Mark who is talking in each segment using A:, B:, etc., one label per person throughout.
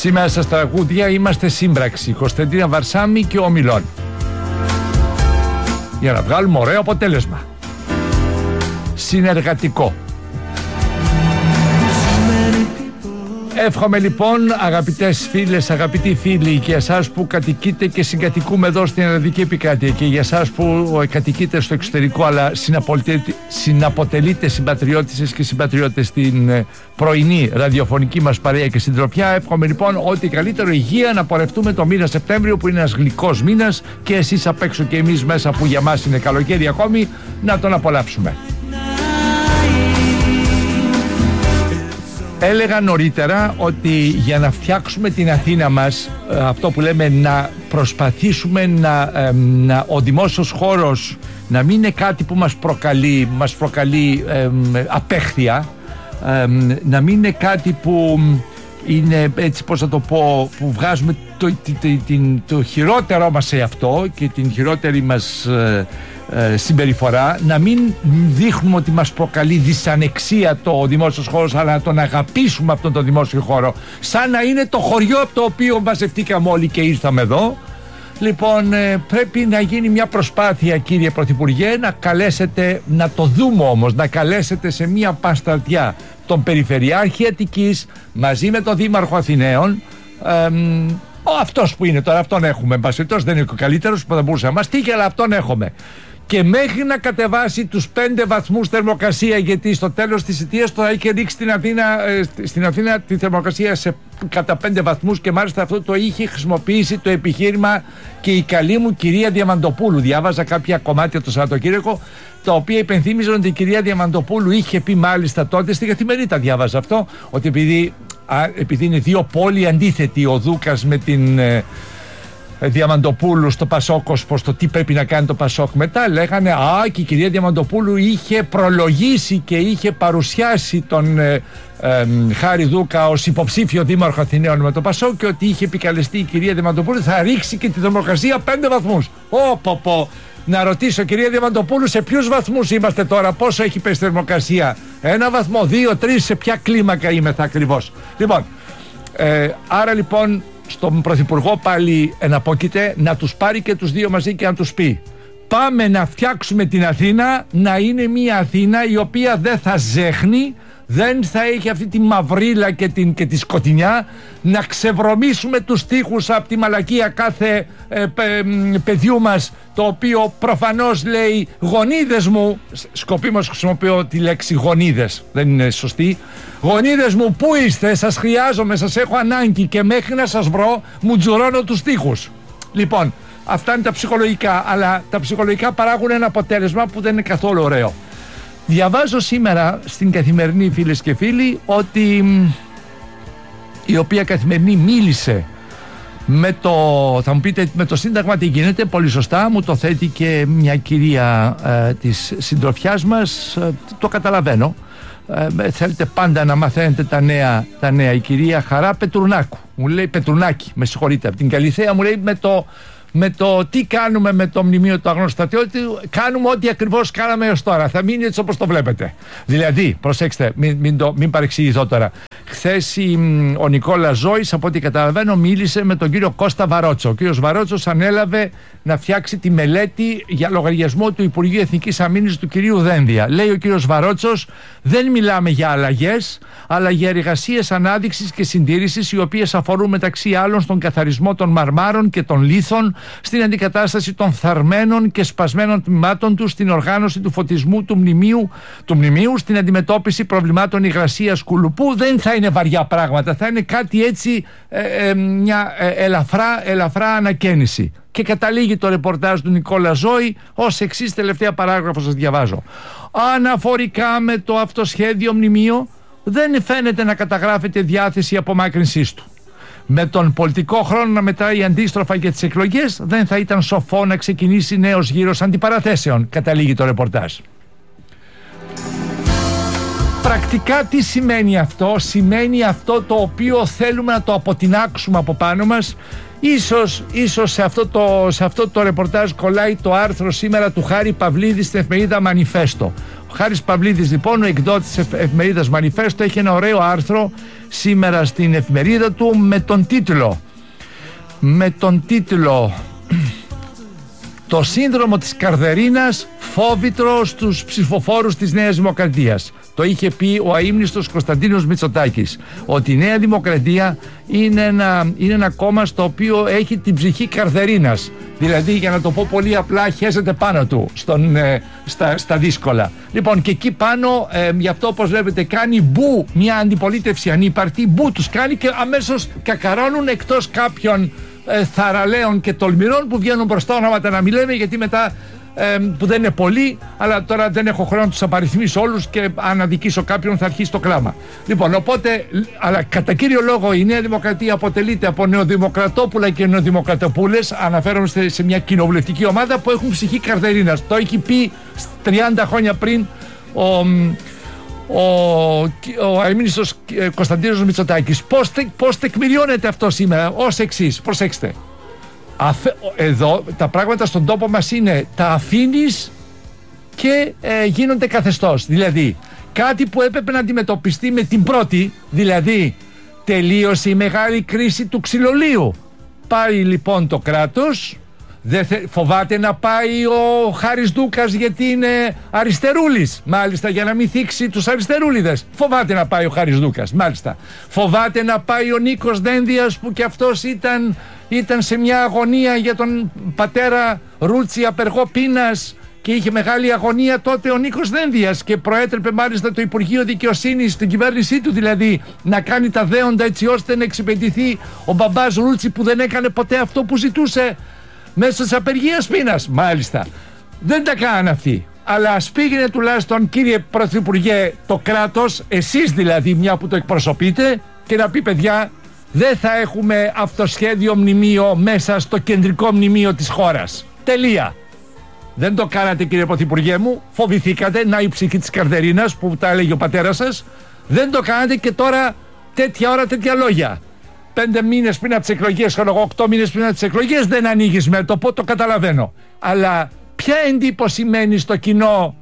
A: Σήμερα στα τραγούδια είμαστε σύμπραξη, Κωνσταντίνα Βαρσάμι και ο Μιλών, για να βγάλουμε ωραίο αποτέλεσμα. Συνεργατικό. Εύχομαι λοιπόν, αγαπητές φίλες, αγαπητοί φίλοι, και εσάς που κατοικείτε και συγκατοικούμε εδώ στην Ελλαδική Επικράτεια, και για εσάς που κατοικείτε στο εξωτερικό αλλά συναποτελείτε συμπατριώτησες και συμπατριώτες στην πρωινή ραδιοφωνική μας παρέα και συντροφιά, εύχομαι λοιπόν ό,τι καλύτερο, υγεία, να πορευτούμε το μήνα Σεπτέμβριο που είναι ένας γλυκός μήνας, και εσείς απ' έξω και εμείς μέσα που για μας είναι καλοκαίρι ακόμη, να τον απολαύσουμε. Έλεγα νωρίτερα ότι για να φτιάξουμε την Αθήνα μας, αυτό που λέμε να προσπαθήσουμε ο δημόσιος χώρος να μην είναι κάτι που μας προκαλεί απέχθεια, να μην είναι κάτι που είναι, έτσι πώς θα το πω, που βγάζουμε το χειρότερό μας σε αυτό και την χειρότερη μας συμπεριφορά, να μην δείχνουμε ότι μας προκαλεί δυσανεξία το δημόσιος χώρος, αλλά να τον αγαπήσουμε αυτόν τον δημόσιο χώρο σαν να είναι το χωριό από το οποίο μαζευτήκαμε όλοι και ήρθαμε εδώ. Λοιπόν, πρέπει να γίνει μια προσπάθεια, κύριε Πρωθυπουργέ, να καλέσετε, να το δούμε όμως, να καλέσετε σε μια πασταρτιά τον Περιφερειάρχη Αττικής μαζί με τον Δήμαρχο Αθηναίων, αυτός που είναι τώρα, αυτόν έχουμε, εμπασχετός, δεν είναι ο καλύτερος που θα μπορούσε να μας τύχει, αλλά αυτόν έχουμε. Και μέχρι να κατεβάσει τους 5 βαθμούς θερμοκρασία, γιατί στο τέλος της θητείας τώρα είχε ρίξει στην Αθήνα τη θερμοκρασία κατά 5 βαθμούς, και μάλιστα αυτό το είχε χρησιμοποιήσει το επιχείρημα και η καλή μου κυρία Διαμαντοπούλου. Διάβαζα κάποια κομμάτια το Σαββατοκύριακο, τα οποία υπενθύμιζαν ότι η κυρία Διαμαντοπούλου είχε πει μάλιστα τότε, στη Καθημερινή διάβαζα αυτό, ότι επειδή είναι δύο πόλοι αντίθετοι, ο Δούκας με την Διαμαντοπούλου στο Πασόκ, προς το τι πρέπει να κάνει το Πασόκ μετά, λέγανε και η κυρία Διαμαντοπούλου είχε προλογίσει και είχε παρουσιάσει τον Χάρη Δούκα ως υποψήφιο δήμαρχο Αθηναίων με το Πασόκ, και ότι είχε επικαλεστεί η κυρία Διαμαντοπούλου θα ρίξει και τη θερμοκρασία 5 βαθμούς. Να ρωτήσω, κυρία Διαμαντοπούλου, σε ποιους βαθμούς είμαστε τώρα, πόσο έχει πέσει η θερμοκρασία, 1 βαθμό, 2, 3, σε ποια κλίμακα είμαι ακριβώς? Λοιπόν, άρα λοιπόν στον Πρωθυπουργό πάλι εναπόκειται να τους πάρει και τους δύο μαζί και να τους πει: πάμε να φτιάξουμε την Αθήνα να είναι μια Αθήνα η οποία δεν θα ζέχνει, δεν θα έχει αυτή τη μαυρίλα και τη σκοτεινιά, να ξεβρωμίσουμε τους τοίχους από τη μαλακία κάθε παιδιού μας, το οποίο προφανώς λέει γονίδες μου, σκοπίμως χρησιμοποιώ τη λέξη γονίδες, δεν είναι σωστή, γονίδες μου πού είστε, σας χρειάζομαι, σας έχω ανάγκη και μέχρι να σας βρω μου τζουρώνω τους τοίχους. Λοιπόν, αυτά είναι τα ψυχολογικά, αλλά τα ψυχολογικά παράγουν ένα αποτέλεσμα που δεν είναι καθόλου ωραίο. Διαβάζω σήμερα στην Καθημερινή, φίλες και φίλοι, ότι η οποία Καθημερινή μίλησε με το, θα μου πείτε με το Σύνταγμα τι γίνεται, πολύ σωστά μου το θέτει και μια κυρία της συντροφιάς μας, το καταλαβαίνω, θέλετε πάντα να μαθαίνετε τα νέα. Η κυρία Χαρά Πετρουνάκου μου λέει, Πετρουνάκη, με συγχωρείτε, από την Καλιθέα, μου λέει με το τι κάνουμε με το μνημείο του αγνώστου στρατιώτη, κάνουμε ό,τι ακριβώς κάναμε έως τώρα. Θα μείνει έτσι όπως το βλέπετε. Δηλαδή, προσέξτε, μην παρεξηγηθώ τώρα. Χθες ο Νικόλας Ζώης, από ό,τι καταλαβαίνω, μίλησε με τον κύριο Κώστα Βαρότσο. Ο κύριος Βαρότσος ανέλαβε να φτιάξει τη μελέτη για λογαριασμό του Υπουργείου Εθνικής Αμήνης του κυρίου Δένδια. Λέει ο κύριος Βαρότσος, δεν μιλάμε για αλλαγές, αλλά για εργασίες ανάδειξης και συντήρησης, οι οποίες αφορούν μεταξύ άλλων στον καθαρισμό των μαρμάρων και των λίθων, στην αντικατάσταση των θαρμένων και σπασμένων τμήματων του, στην οργάνωση του φωτισμού του μνημείου, στην αντιμετώπιση προβλημάτων υγρασίας κουλουπού. Δεν θα είναι βαριά πράγματα, θα είναι κάτι έτσι, μια ελαφρά ανακαίνιση. Και καταλήγει το ρεπορτάζ του Νικόλα Ζώη ως εξής, τελευταία παράγραφο σας διαβάζω. Αναφορικά με το αυτοσχέδιο μνημείο, δεν φαίνεται να καταγράφεται διάθεση απομάκρυνσής του. Με τον πολιτικό χρόνο να μετράει αντίστροφα για τις εκλογές, δεν θα ήταν σοφό να ξεκινήσει νέος γύρος αντιπαραθέσεων, καταλήγει το ρεπορτάζ. Πρακτικά τι σημαίνει αυτό? Σημαίνει αυτό το οποίο θέλουμε να το αποτινάξουμε από πάνω μας. Ίσως σε αυτό το ρεπορτάζ κολλάει το άρθρο σήμερα του Χάρη Παυλίδη στην εφημερίδα Μανιφέστο. Χάρης Παυλίδης λοιπόν, ο εκδότης της εφημερίδας Μανιφέστο, έχει ένα ωραίο άρθρο σήμερα στην εφημερίδα του με τον τίτλο «Το σύνδρομο της Καρδερίνας φόβητρο στους ψηφοφόρους της Νέας Δημοκρατίας». Το είχε πει ο αείμνηστος Κωνσταντίνος Μητσοτάκης, ότι η Νέα Δημοκρατία είναι ένα κόμμα στο οποίο έχει την ψυχή καρδερίνας. Δηλαδή, για να το πω πολύ απλά, χέζεται πάνω του στα δύσκολα. Λοιπόν, και εκεί πάνω, γι' αυτό όπως βλέπετε, κάνει μπου μια αντιπολίτευση ανύπαρτη, μπου τους κάνει και αμέσως κακαρώνουν, εκτός κάποιων θαραλέων και τολμηρών που βγαίνουν μπροστά, ονόματα να μην λέμε, γιατί μετά που δεν είναι πολλοί, αλλά τώρα δεν έχω χρόνο να τους απαριθμίσω όλους και αν αδικήσω κάποιον θα αρχίσει το κλάμα. Λοιπόν, οπότε, αλλά κατά κύριο λόγο η Νέα Δημοκρατία αποτελείται από νεοδημοκρατόπουλα και νεοδημοκρατοπούλες. Αναφέρομαι σε μια κοινοβουλευτική ομάδα που έχουν ψυχή καρδερίνας. Το έχει πει 30 χρόνια πριν ο αείμνηστος Κωνσταντίνος Μητσοτάκης. Πώς τεκμηριώνεται αυτό σήμερα? Ως εξής, προσέξτε. Εδώ τα πράγματα στον τόπο μας είναι τα αφήνεις και γίνονται καθεστώς. Δηλαδή κάτι που έπρεπε να αντιμετωπιστεί με την πρώτη, δηλαδή τελείωσε η μεγάλη κρίση του ξυλολείου. Πάει λοιπόν το κράτος, φοβάται να πάει ο Χάρης Δούκας γιατί είναι αριστερούλης, μάλιστα, για να μην θίξει τους αριστερούλιδες. Φοβάται να πάει ο Χάρης Δούκας, μάλιστα. Φοβάται να πάει ο Νίκος Δένδιας, που και αυτός ήταν σε μια αγωνία για τον πατέρα Ρούτσι, απεργό πείνας, και είχε μεγάλη αγωνία τότε ο Νίκος Δένδιας και προέτρεπε μάλιστα το Υπουργείο Δικαιοσύνης στην κυβέρνησή του, δηλαδή να κάνει τα δέοντα έτσι ώστε να εξυπηρετηθεί ο μπαμπάς Ρούτσι, που δεν έκανε ποτέ αυτό που ζητούσε μέσω της απεργίας πείνας. Μάλιστα, δεν τα κάνανε αυτοί. Αλλά ας πήγαινε τουλάχιστον, κύριε Πρωθυπουργέ, το κράτος, εσείς δηλαδή, μια που το εκπροσωπείτε, και να πει, παιδιά, δεν θα έχουμε αυτοσχέδιο μνημείο μέσα στο κεντρικό μνημείο της χώρας. Τελεία. Δεν το κάνατε, κύριε Πρωθυπουργέ μου. Φοβηθήκατε, να η ψυχή της καρδερίνας που τα έλεγε ο πατέρας σας. Δεν το κάνατε και τώρα τέτοια ώρα τέτοια λόγια. 5 μήνες πριν από τις εκλογές, 8 μήνες πριν από τις εκλογές, δεν ανοίγεις μέτωπο, το καταλαβαίνω. Αλλά ποια εντύπωση μένει στο κοινό?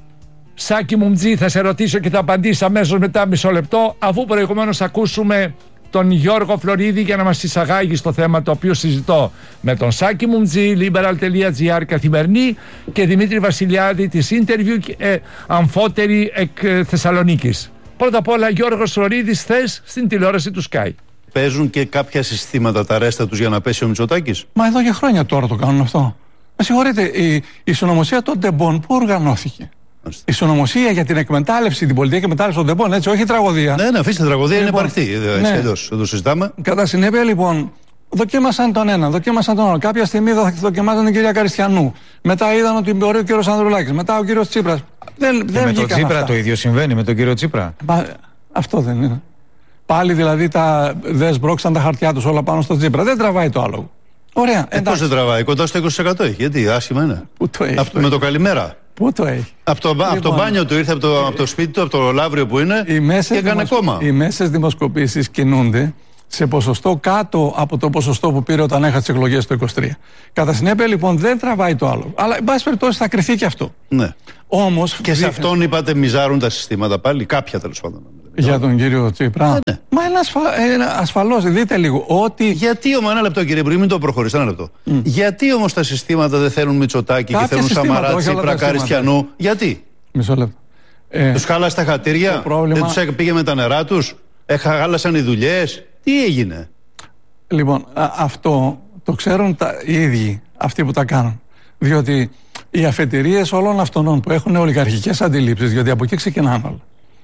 A: Σάκη Μουμτζή, θα σε ρωτήσω και θα απαντήσω αμέσως μετά, μισό λεπτό, αφού προηγουμένως ακούσουμε τον Γιώργο Φλωρίδη για να μας εισαγάγει στο θέμα το οποίο συζητώ με τον Σάκη Μουμτζή, liberal.gr καθημερινή, και Δημήτρη Βασιλιάδη της Interview, αμφότερη εκ Θεσσαλονίκης. Πρώτα απ' όλα, Γιώργος Φλωρίδης, θες στην τηλεόραση του Sky. Παίζουν και κάποια συστήματα τα ρέστα τους για να πέσει ο Μητσοτάκης?
B: Μα εδώ και χρόνια τώρα το κάνουν αυτό. Με συγχωρείτε, η συνωμοσία των τεμπών πού οργανώθηκε? Η συνωμοσία για την εκμετάλλευση, την πολιτική εκμετάλλευση των τεμπών, έτσι, όχι τραγωδία.
C: Ναι, αφήστε τραγωδία, είναι υπαρκτή. Δεν το συζητάμε.
B: Κατά συνέπεια, λοιπόν, δοκίμασαν τον ένα, δοκίμασαν τον άλλο. Κάποια στιγμή δοκιμάζαν την κυρία Καριστιανού. Μετά είδαν ότι μπορεί ο κύριος Ανδρουλάκης. Μετά ο κύριος Τσίπρας. Δεν
C: με τον Τσίπρα αυτά. Το ίδιο συμβαίνει με τον κύριο Τσίπρα.
B: Αυτό δεν είναι? Πάλι δηλαδή δεν σμπρώξαν τα χαρτιά τους όλα πάνω στο Τσίπρα. Δεν τραβάει το άλογο. Ωραία.
C: Πώς δεν τραβάει? Κοντά στο 20% έχει. Γιατί άσχημα είναι.
B: Πού το έχει?
C: Με το καλημέρα.
B: Πού το έχει?
C: Από το μπάνιο του ήρθε, από το σπίτι του, από το Λαύριο που είναι, και έκανε κόμμα.
B: Οι μέσες δημοσκοπήσεις κινούνται σε ποσοστό κάτω από το ποσοστό που πήρε όταν έχασε τις εκλογές το 23. Κατά συνέπεια, λοιπόν, δεν τραβάει το άλλο. Αλλά, εν πάση περιπτώσει, θα κριθεί και αυτό.
C: Ναι.
B: Όμως,
C: και σε αυτόν είπατε μιζάρουν τα συστήματα πάλι, κάποια τέλος πάντων.
B: Για τον κύριο Τσίπρα.
C: Ναι.
B: Μα είναι ασφαλώς, δείτε λίγο ότι.
C: Γιατί όμως, ένα λεπτό κύριε Υπουργέ, μην το προχωρήσετε, ένα λεπτό. Γιατί όμως τα συστήματα δεν θέλουν Μητσοτάκη και θέλουν Σαμαρά, Τσίπρα, Καριστιανού? Γιατί?
B: Μισό λεπτό.
C: Τους χάλασε τα χατήρια, δεν τους πήγε με τα νερά τους, χάλασαν οι δουλειές. Τι έγινε?
B: Λοιπόν, αυτό το ξέρουν οι ίδιοι αυτοί που τα κάνουν. Διότι οι αφετηρίες όλων αυτών που έχουν ολιγαρχικές αντιλήψεις, διότι από εκεί ξεκινάνε όλα.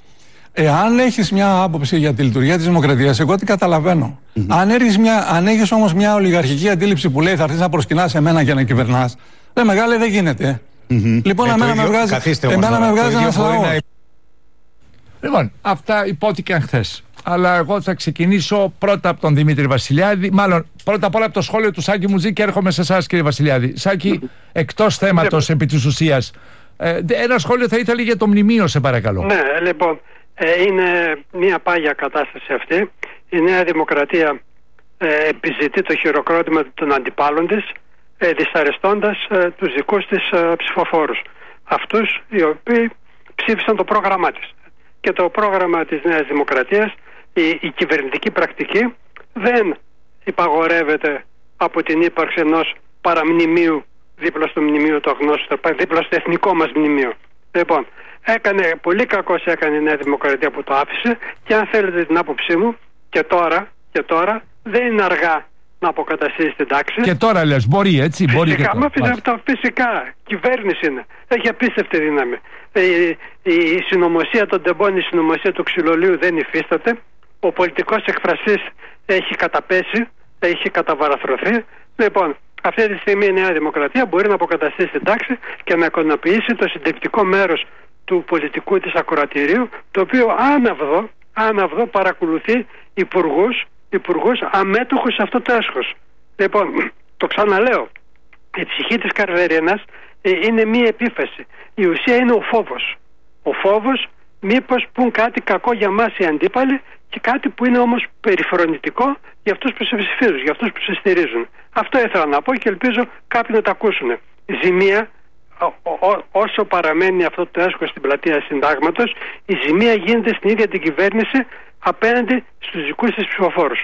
B: Εάν έχεις μια άποψη για τη λειτουργία της δημοκρατίας, εγώ την καταλαβαίνω. Αν έχεις όμως μια ολιγαρχική αντίληψη που λέει θα έρθεις να προσκυνάς εμένα για να κυβερνάς, μεγάλε, δεν γίνεται. Λοιπόν, εμένα με βγάζει ένας λαός.
A: Λοιπόν, αυτά υπόθηκαν χθες. Αλλά εγώ θα ξεκινήσω πρώτα από τον Δημήτρη Βασιλιάδη. Μάλλον πρώτα απ' όλα από το σχόλιο του Σάκη Μουτζή και έρχομαι σε εσάς, κύριε Βασιλιάδη. Σάκη, εκτός θέματος επί της ουσίας, ένα σχόλιο θα ήθελα για το μνημείο, σε παρακαλώ.
D: Ναι, λοιπόν, είναι μια πάγια κατάσταση αυτή. Η Νέα Δημοκρατία επιζητεί το χειροκρότημα των αντιπάλων της, δυσαρεστώντας τους δικούς της ψηφοφόρους. Αυτούς οι οποίοι ψήφισαν το πρόγραμμά της. Και το πρόγραμμα της Νέας Δημοκρατίας, η κυβερνητική πρακτική, δεν υπαγορεύεται από την ύπαρξη ενός παραμνημείου δίπλα στο μνημείο το αγνώστο, δίπλα στο εθνικό μας μνημείο. Λοιπόν, πολύ κακώς έκανε η Νέα Δημοκρατία που το άφησε, και αν θέλετε την άποψή μου, και τώρα δεν είναι αργά να αποκαταστήσει την τάξη.
A: Και τώρα λες, μπορεί έτσι,
D: φυσικά, κυβέρνηση είναι. Έχει απίστευτη δύναμη. Η συνωμοσία των τεμπών, η συνωμοσία του ξυλολίου δεν υφίσταται. Ο πολιτικός εκφραστής έχει καταπέσει, έχει καταβαραθρωθεί. Λοιπόν, αυτή τη στιγμή η Νέα Δημοκρατία μπορεί να αποκαταστήσει την τάξη και να εικονοποιήσει το συντριπτικό μέρος του πολιτικού της ακροατηρίου, το οποίο άναυδο παρακολουθεί υπουργούς αμέτωχους σε αυτό το έσχος. Λοιπόν, το ξαναλέω, η ψυχή της Καρβερίνας είναι μία επίφαση. Η ουσία είναι ο φόβος. Ο φόβος μήπως πουν κάτι κακό για μας οι αντίπαλοι, και κάτι που είναι όμως περιφρονητικό για αυτούς που σε ψηφίζουν, για αυτούς που σε στηρίζουν. Αυτό ήθελα να πω και ελπίζω κάποιοι να το ακούσουν. Η ζημία, όσο παραμένει αυτό το έσχος στην πλατεία Συντάγματος, η ζημία γίνεται στην ίδια την κυβέρνηση απέναντι στους δικούς της ψηφοφόρους.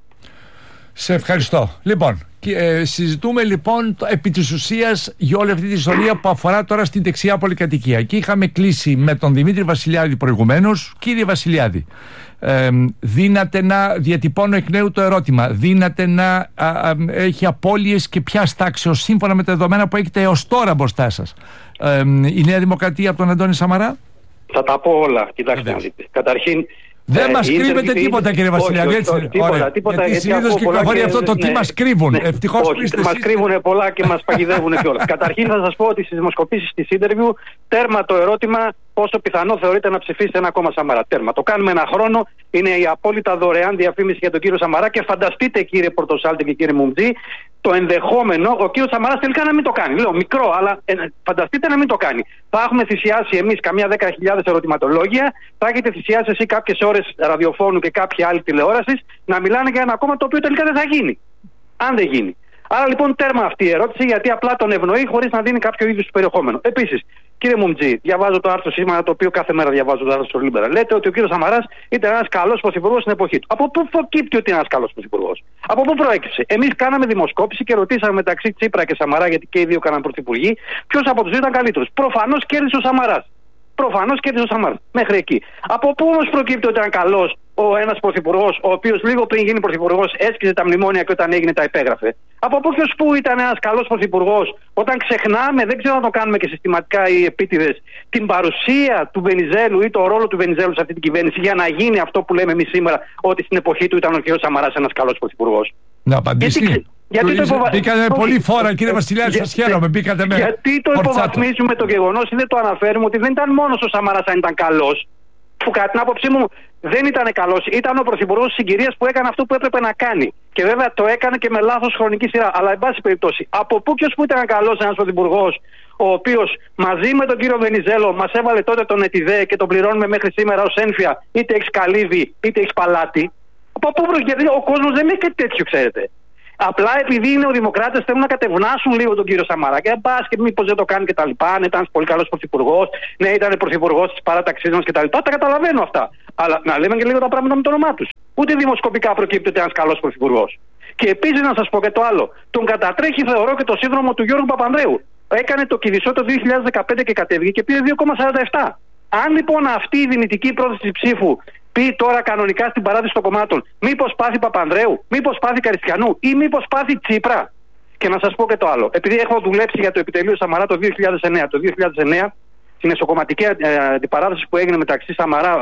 A: Σε ευχαριστώ. Λοιπόν, συζητούμε λοιπόν επί της ουσίας για όλη αυτή τη ιστορία που αφορά τώρα στην δεξιά πολυκατοικία. Και είχαμε κλείσει με τον Δημήτρη Βασιλιάδη προηγουμένως. Κύριε Βασιλιάδη, δύναται να διατυπώνω εκ νέου το ερώτημα, δύναται να έχει απώλειες και ποια τάξεως σύμφωνα με τα δεδομένα που έχετε έως τώρα μπροστά σας, η Νέα Δημοκρατία από τον Αντώνη Σαμαρά?
E: Θα τα πω όλα. Κοιτάξτε να δείτε. Καταρχήν,
A: δεν μας κρύβετε τίποτα, κύριε Βασιλιάδη.
E: Τίποτα.
A: Γιατί συνήθως κυκλοφορεί αυτό το τι μας κρύβουν. Ευτυχώς
E: μας κρύβουν πολλά και μας παγιδεύουν κιόλας. Καταρχήν θα σας πω ότι στις δημοσκοπήσεις της Interview, τέρμα το ερώτημα πόσο πιθανό θεωρείτε να ψηφίσετε ένα κόμμα Σαμαρά. Τέρμα. Το κάνουμε ένα χρόνο. Είναι η απόλυτα δωρεάν διαφήμιση για τον κύριο Σαμαρά. Και φανταστείτε, κύριε Πορτοσάλτη και κύριε Μουμτζή, το ενδεχόμενο ο κύριος Σαμαράς τελικά να μην το κάνει. Λέω μικρό, αλλά φανταστείτε να μην το κάνει. Θα έχουμε θυσιάσει εμείς καμιά 10.000 ερωτηματολόγια, θα έχετε θυσιάσει εσύ κάποιες ώρες ραδιοφώνου και κάποια άλλη τηλεόραση να μιλάνε για ένα κόμμα το οποίο τελικά δεν θα γίνει. Αν δεν γίνει. Άρα λοιπόν τέρμα αυτή η ερώτηση, γιατί απλά τον ευνοεί χωρίς να δίνει κάποιο είδους περιεχόμενο. Επίσης, κύριε Μουμτζή, διαβάζω το άρθρο σήμερα, το οποίο κάθε μέρα διαβάζω το άρθρο στο Λίμπερα. Λέτε ότι ο κύριος Σαμαράς ήταν ένας καλός πρωθυπουργός στην εποχή του. Από πού προκύπτει ότι είναι ένας καλός πρωθυπουργός? Από πού προέκυψε? Εμείς κάναμε δημοσκόπηση και ρωτήσαμε μεταξύ Τσίπρα και Σαμαρά, γιατί και οι δύο κάναν πρωθυπουργοί, ποιος από τους δύο ήταν καλύτερος. Προφανώς κέρδισε ο Σαμαράς. Μέχρι εκεί. Από πού όμως προκύπτει ότι ήταν καλός ο ένας πρωθυπουργός, ο οποίος λίγο πριν γίνει πρωθυπουργός έσκησε τα μνημόνια και όταν έγινε τα υπέγραφε? Από πού και ως πού ήταν ένας καλός πρωθυπουργός όταν ξεχνάμε, δεν ξέρω αν το κάνουμε και συστηματικά οι επίτηδες, την παρουσία του Βενιζέλου ή το ρόλο του Βενιζέλου σε αυτή την κυβέρνηση για να γίνει αυτό που λέμε εμείς σήμερα, ότι στην εποχή του ήταν ο κ. Σαμαράς ένας καλός πρωθυπουργός?
A: Να απαντήσει. Μπήκατε πολύ φόρα, κύριε Βασιλιάδη, σας χαίρομαι.
E: Γιατί το υποβαθμίζουμε το γεγονός ή δεν το αναφέρουμε ότι δεν ήταν μόνος ο Σαμαράς αν ήταν καλός, που κατά την άποψή μου δεν ήταν καλός, ήταν ο πρωθυπουργός της συγκυρίας που έκανε αυτό που έπρεπε να κάνει. Και βέβαια το έκανε και με λάθος χρονική σειρά. Αλλά εν πάση περιπτώσει, από πού και ως πού ήταν καλός ένας πρωθυπουργός, ο οποίος μαζί με τον κύριο Βενιζέλο μας έβαλε τότε τον ΕΤΙΔΕ και τον πληρώνουμε μέχρι σήμερα ως έμφυα, είτε έχεις καλύβι είτε έχεις παλάτι? Από πού γιατί ο κόσμος δεν έχει κάτι τέτοιο, ξέρετε. Απλά επειδή είναι ο Δημοκράτες θέλουν να κατευνάσουν λίγο τον κύριο Σαμαρά και μπας και μήπως δεν το κάνει και τα λοιπά. Ναι, ήταν πολύ καλός πρωθυπουργός, ναι, ήταν πρωθυπουργός της παράταξής μας και τα λοιπά. Τα καταλαβαίνω αυτά. Αλλά να λέμε και λίγο τα πράγματα με το όνομά τους. Ούτε δημοσκοπικά προκύπτει ότι είναι ένας καλός πρωθυπουργός. Και επίσης να σας πω και το άλλο. Τον κατατρέχει, θεωρώ, και το σύνδρομο του Γιώργου Παπανδρέου. Έκανε το Κηδισό το 2015 και κατέβηκε και πήρε 2,47. Αν λοιπόν αυτή η δυνητική πρόθεση ψήφου πει τώρα κανονικά στην παράδειση των κομμάτων, μήπως πάθει Παπανδρέου, μήπως πάθει Καριστιανού ή μήπως πάθει Τσίπρα? Και να σας πω και το άλλο. Επειδή έχω δουλέψει για το επιτελείο Σαμαρά το 2009. Το 2009, στην εσωκομματική αντιπαράθεση που έγινε μεταξύ Σαμαρά,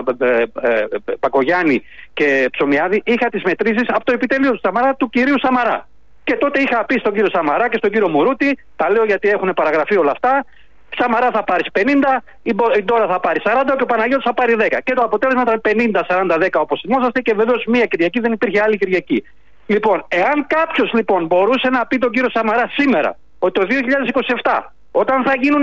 E: Πακογιάννη και Ψωμιάδη, είχα τις μετρήσεις από το επιτελείο του Σαμαρά του κυρίου Σαμαρά. Και τότε είχα πει στον κύριο Σαμαρά και στον κύριο Μουρούτη, τα λέω γιατί έχουν παραγραφεί όλα αυτά, Σαμαρά θα πάρει 50, η Ντόρα θα πάρει 40 και ο Παναγιώτης θα πάρει 10. Και το αποτέλεσμα ήταν 50-40-10 όπως θυμόσαστε, και βεβαίως μία Κυριακή δεν υπήρχε άλλη Κυριακή. Λοιπόν, εάν κάποιος λοιπόν μπορούσε να πει τον κύριο Σαμαρά σήμερα ότι το 2027, όταν θα γίνουν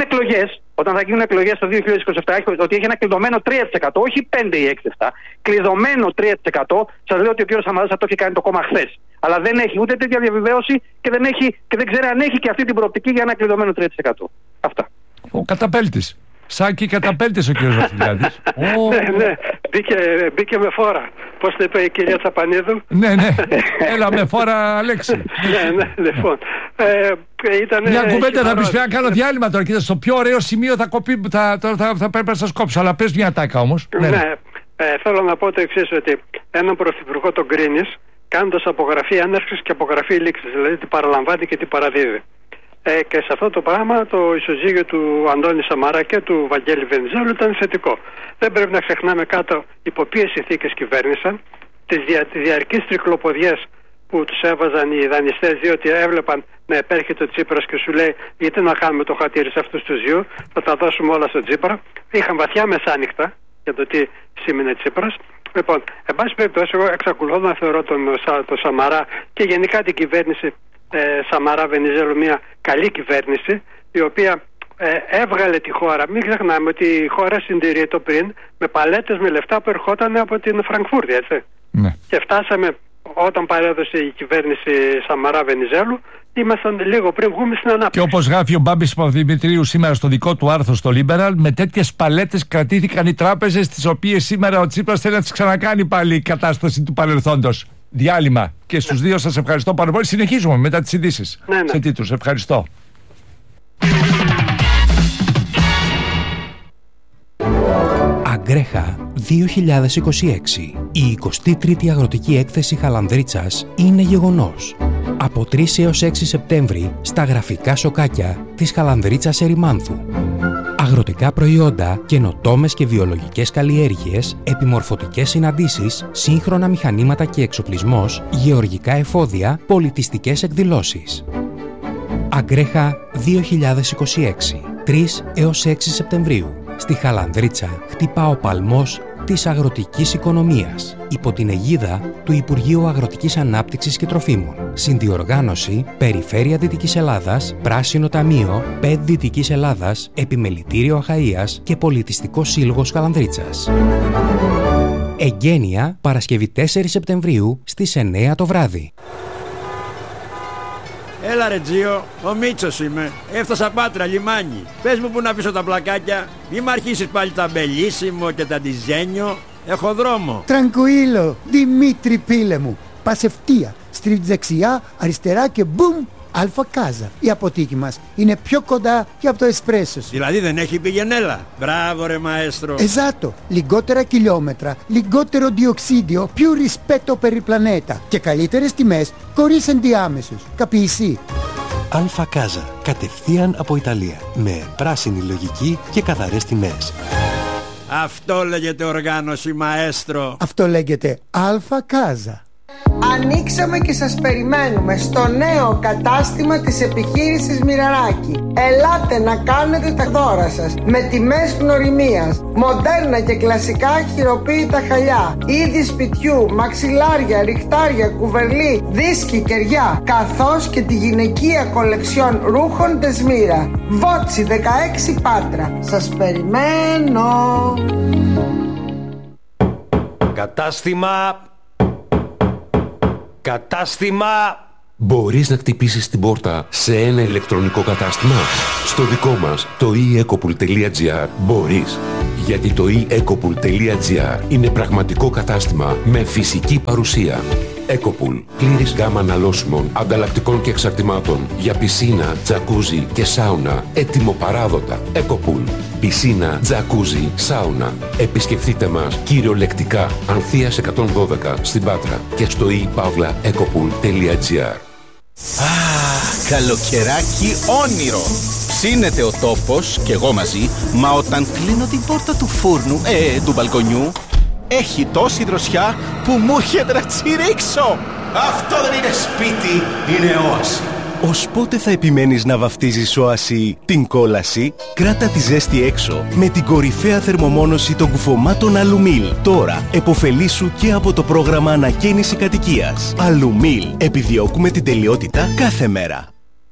E: εκλογές το 2027, ότι έχει ένα κλειδωμένο 3%, όχι 5 ή 6-7, κλειδωμένο 3%, σας λέω ότι ο κύριος Σαμαράς θα το έχει κάνει το κόμμα χθες. Αλλά δεν έχει ούτε τέτοια διαβεβαίωση και δεν ξέρει αν έχει και αυτή την προοπτική για ένα κλειδωμένο 3%. Αυτά.
A: Ο καταπέλτης. Σάκη καταπέλτης ο κύριος Βασιλιάδης.
D: Ναι, μπήκε με φόρα. Πώς το είπε η κυρία Τσαπανίδου?
A: Ναι, έλα με φόρα, Αλέξη.
D: Ναι, λοιπόν.
A: Μια κουβέντα θα πεις, πια κάνω διάλειμμα τώρα. Κοίτα, στο πιο ωραίο σημείο θα πρέπει να σας κόψω. Αλλά πες μια τάκα όμως.
D: Ναι, θέλω να πω το εξής, ότι έναν πρωθυπουργό τον κρίνεις κάνοντας απογραφή έναρξης και απογραφή λήξης. Δηλαδή τι παραλαμβάνει και τι παραδίδει. Και σε αυτό το πράγμα το ισοζύγιο του Αντώνη Σαμαρά και του Βαγγέλη Βενιζέλου ήταν θετικό. Δεν πρέπει να ξεχνάμε κάτω υπό ποιες συνθήκες κυβέρνησαν, τις διαρκείς τρικλοποδιές που τους έβαζαν οι δανειστές, διότι έβλεπαν να επέρχεται ο Τσίπρας και σου λέει γιατί να κάνουμε το χατήρι σε αυτούς τους δύο, θα τα δώσουμε όλα στον Τσίπρα. Είχαν βαθιά μεσάνυχτα για το τι σήμαινε Τσίπρας. Λοιπόν, εν πάση περιπτώσει, εγώ εξακολουθώ να θεωρώ τον Σαμαρά και γενικά την κυβέρνηση Σαμαρά Βενιζέλου μια καλή κυβέρνηση, η οποία έβγαλε τη χώρα. Μην ξεχνάμε ότι η χώρα συντηρείται πριν με παλέτες με λεφτά που ερχόταν από την Φραγκφούρτη, έτσι. Ναι. Και φτάσαμε, όταν παρέδωσε η κυβέρνηση Σαμαρά Βενιζέλου, ήμασταν λίγο πριν βγούμε στην ανάπτυξη.
A: Και όπως γράφει ο Μπάμπης Παπαδημητρίου σήμερα στο δικό του άρθρο στο Liberal, με τέτοιες παλέτες κρατήθηκαν οι τράπεζες, τις οποίες σήμερα ο Τσίπρας θέλει να τις ξανακάνει πάλι η κατάσταση του παρελθόντος. Διάλειμμα. Και στους δύο σας ευχαριστώ πάρα πολύ. Συνεχίζουμε μετά τις ειδήσεις.
D: Ναι.
A: Σε τίτλους. Ευχαριστώ.
F: Αγκρέχα 2026. Η 23η Αγροτική Έκθεση Χαλανδρίτσας είναι γεγονός. Από 3 έως 6 Σεπτέμβρη στα γραφικά σοκάκια της Χαλανδρίτσας Ερημάνθου. Αγροτικά προϊόντα, καινοτόμες και βιολογικές καλλιέργειες, επιμορφωτικές συναντήσεις, σύγχρονα μηχανήματα και εξοπλισμός, γεωργικά εφόδια, πολιτιστικές εκδηλώσεις. Αγκρέχα 2026. 3 έως 6 Σεπτεμβρίου. Στη Χαλανδρίτσα χτυπά ο παλμός της αγροτικής οικονομίας υπό την αιγίδα του Υπουργείου Αγροτικής Ανάπτυξης και Τροφίμων. Συνδιοργάνωση Περιφέρεια Δυτικής Ελλάδας, Πράσινο Ταμείο, ΠΕΔ Δυτικής Ελλάδας, Επιμελητήριο Αχαΐας και Πολιτιστικό Σύλλογος Χαλανδρίτσας. Εγγένεια Παρασκευή 4 Σεπτεμβρίου στις 9 το βράδυ.
G: Έλα ρε Τζίο, ο Μίτσος είμαι. Έφτασα Πάτρα, λιμάνι. Πες μου που να πίσω τα πλακάκια. Μη μ' αρχίσεις πάλι τα μπελίσιμο και τα ντιζένιο. Έχω δρόμο.
H: Τρανκουίλο, Δημήτρη πίλε μου. Πας ευθεία, στρίβεις δεξιά, αριστερά και μπουμ, Αλφα Κάζα. Η αποθήκη μας είναι πιο κοντά και από το εσπρέσο σου.
G: Δηλαδή δεν έχει πηγενέλα. Μπράβο ρε μαέστρο.
H: Esatto, λιγότερα χιλιόμετρα, λιγότερο διοξίδιο, più rispetto per il pianeta και καλύτερες τιμές χωρίς ενδιάμεσους. Καπιεισί.
I: Αλφα Κάζα, κατευθείαν από Ιταλία, με πράσινη λογική και καθαρές τιμές.
G: Αυτό λέγεται οργάνωση μαέστρο.
H: Αυτό λέγεται Αλφα Κάζα.
J: Ανοίξαμε και σας περιμένουμε στο νέο κατάστημα της επιχείρησης Μοιραράκη. Ελάτε να κάνετε τα δώρα σας με τιμές γνωριμίας, μοντέρνα και κλασικά χειροποίητα χαλιά, είδη σπιτιού, μαξιλάρια, ριχτάρια, κουβερλί, δίσκοι, κεριά, καθώς και τη γυναικεία κολεξιόν ρούχων Τεσμύρα. Βότσι 16 Πάτρα. Σας περιμένω.
K: Κατάστημα. Μπορείς να χτυπήσεις την πόρτα σε ένα ηλεκτρονικό κατάστημα? Στο δικό μας, το eEcopool.gr, μπορείς. Γιατί το eEcopool.gr είναι πραγματικό κατάστημα με φυσική παρουσία. Ecopool. Πλήρης γάμα αναλώσιμων, ανταλλακτικών και εξαρτημάτων για πισίνα, τζακούζι και σάουνα. Έτοιμο παράδοτα. Ecopool. Πισίνα, τζακούζι, σάουνα. Επισκεφτείτε μας κυριολεκτικά Ανθείας 112 στην Πάτρα και στο ePavlaEcopool.gr.
L: Καλοκαιράκι όνειρο. Ψήνεται ο τόπος και εγώ μαζί, μα όταν κλείνω την πόρτα του φούρνου, του μπαλκονιού, έχει τόση δροσιά που μου έρχεται να τσιρίξω. Αυτό δεν είναι σπίτι, είναι όαση.
I: Ως πότε θα επιμένεις να βαφτίζεις όαση την κόλαση? Κράτα τη ζέστη έξω με την κορυφαία θερμομόνωση των κουφωμάτων Αλουμίλ. Τώρα εποφελήσου και από το πρόγραμμα ανακαίνιση κατοικίας. Αλουμίλ. Επιδιώκουμε την τελειότητα κάθε μέρα.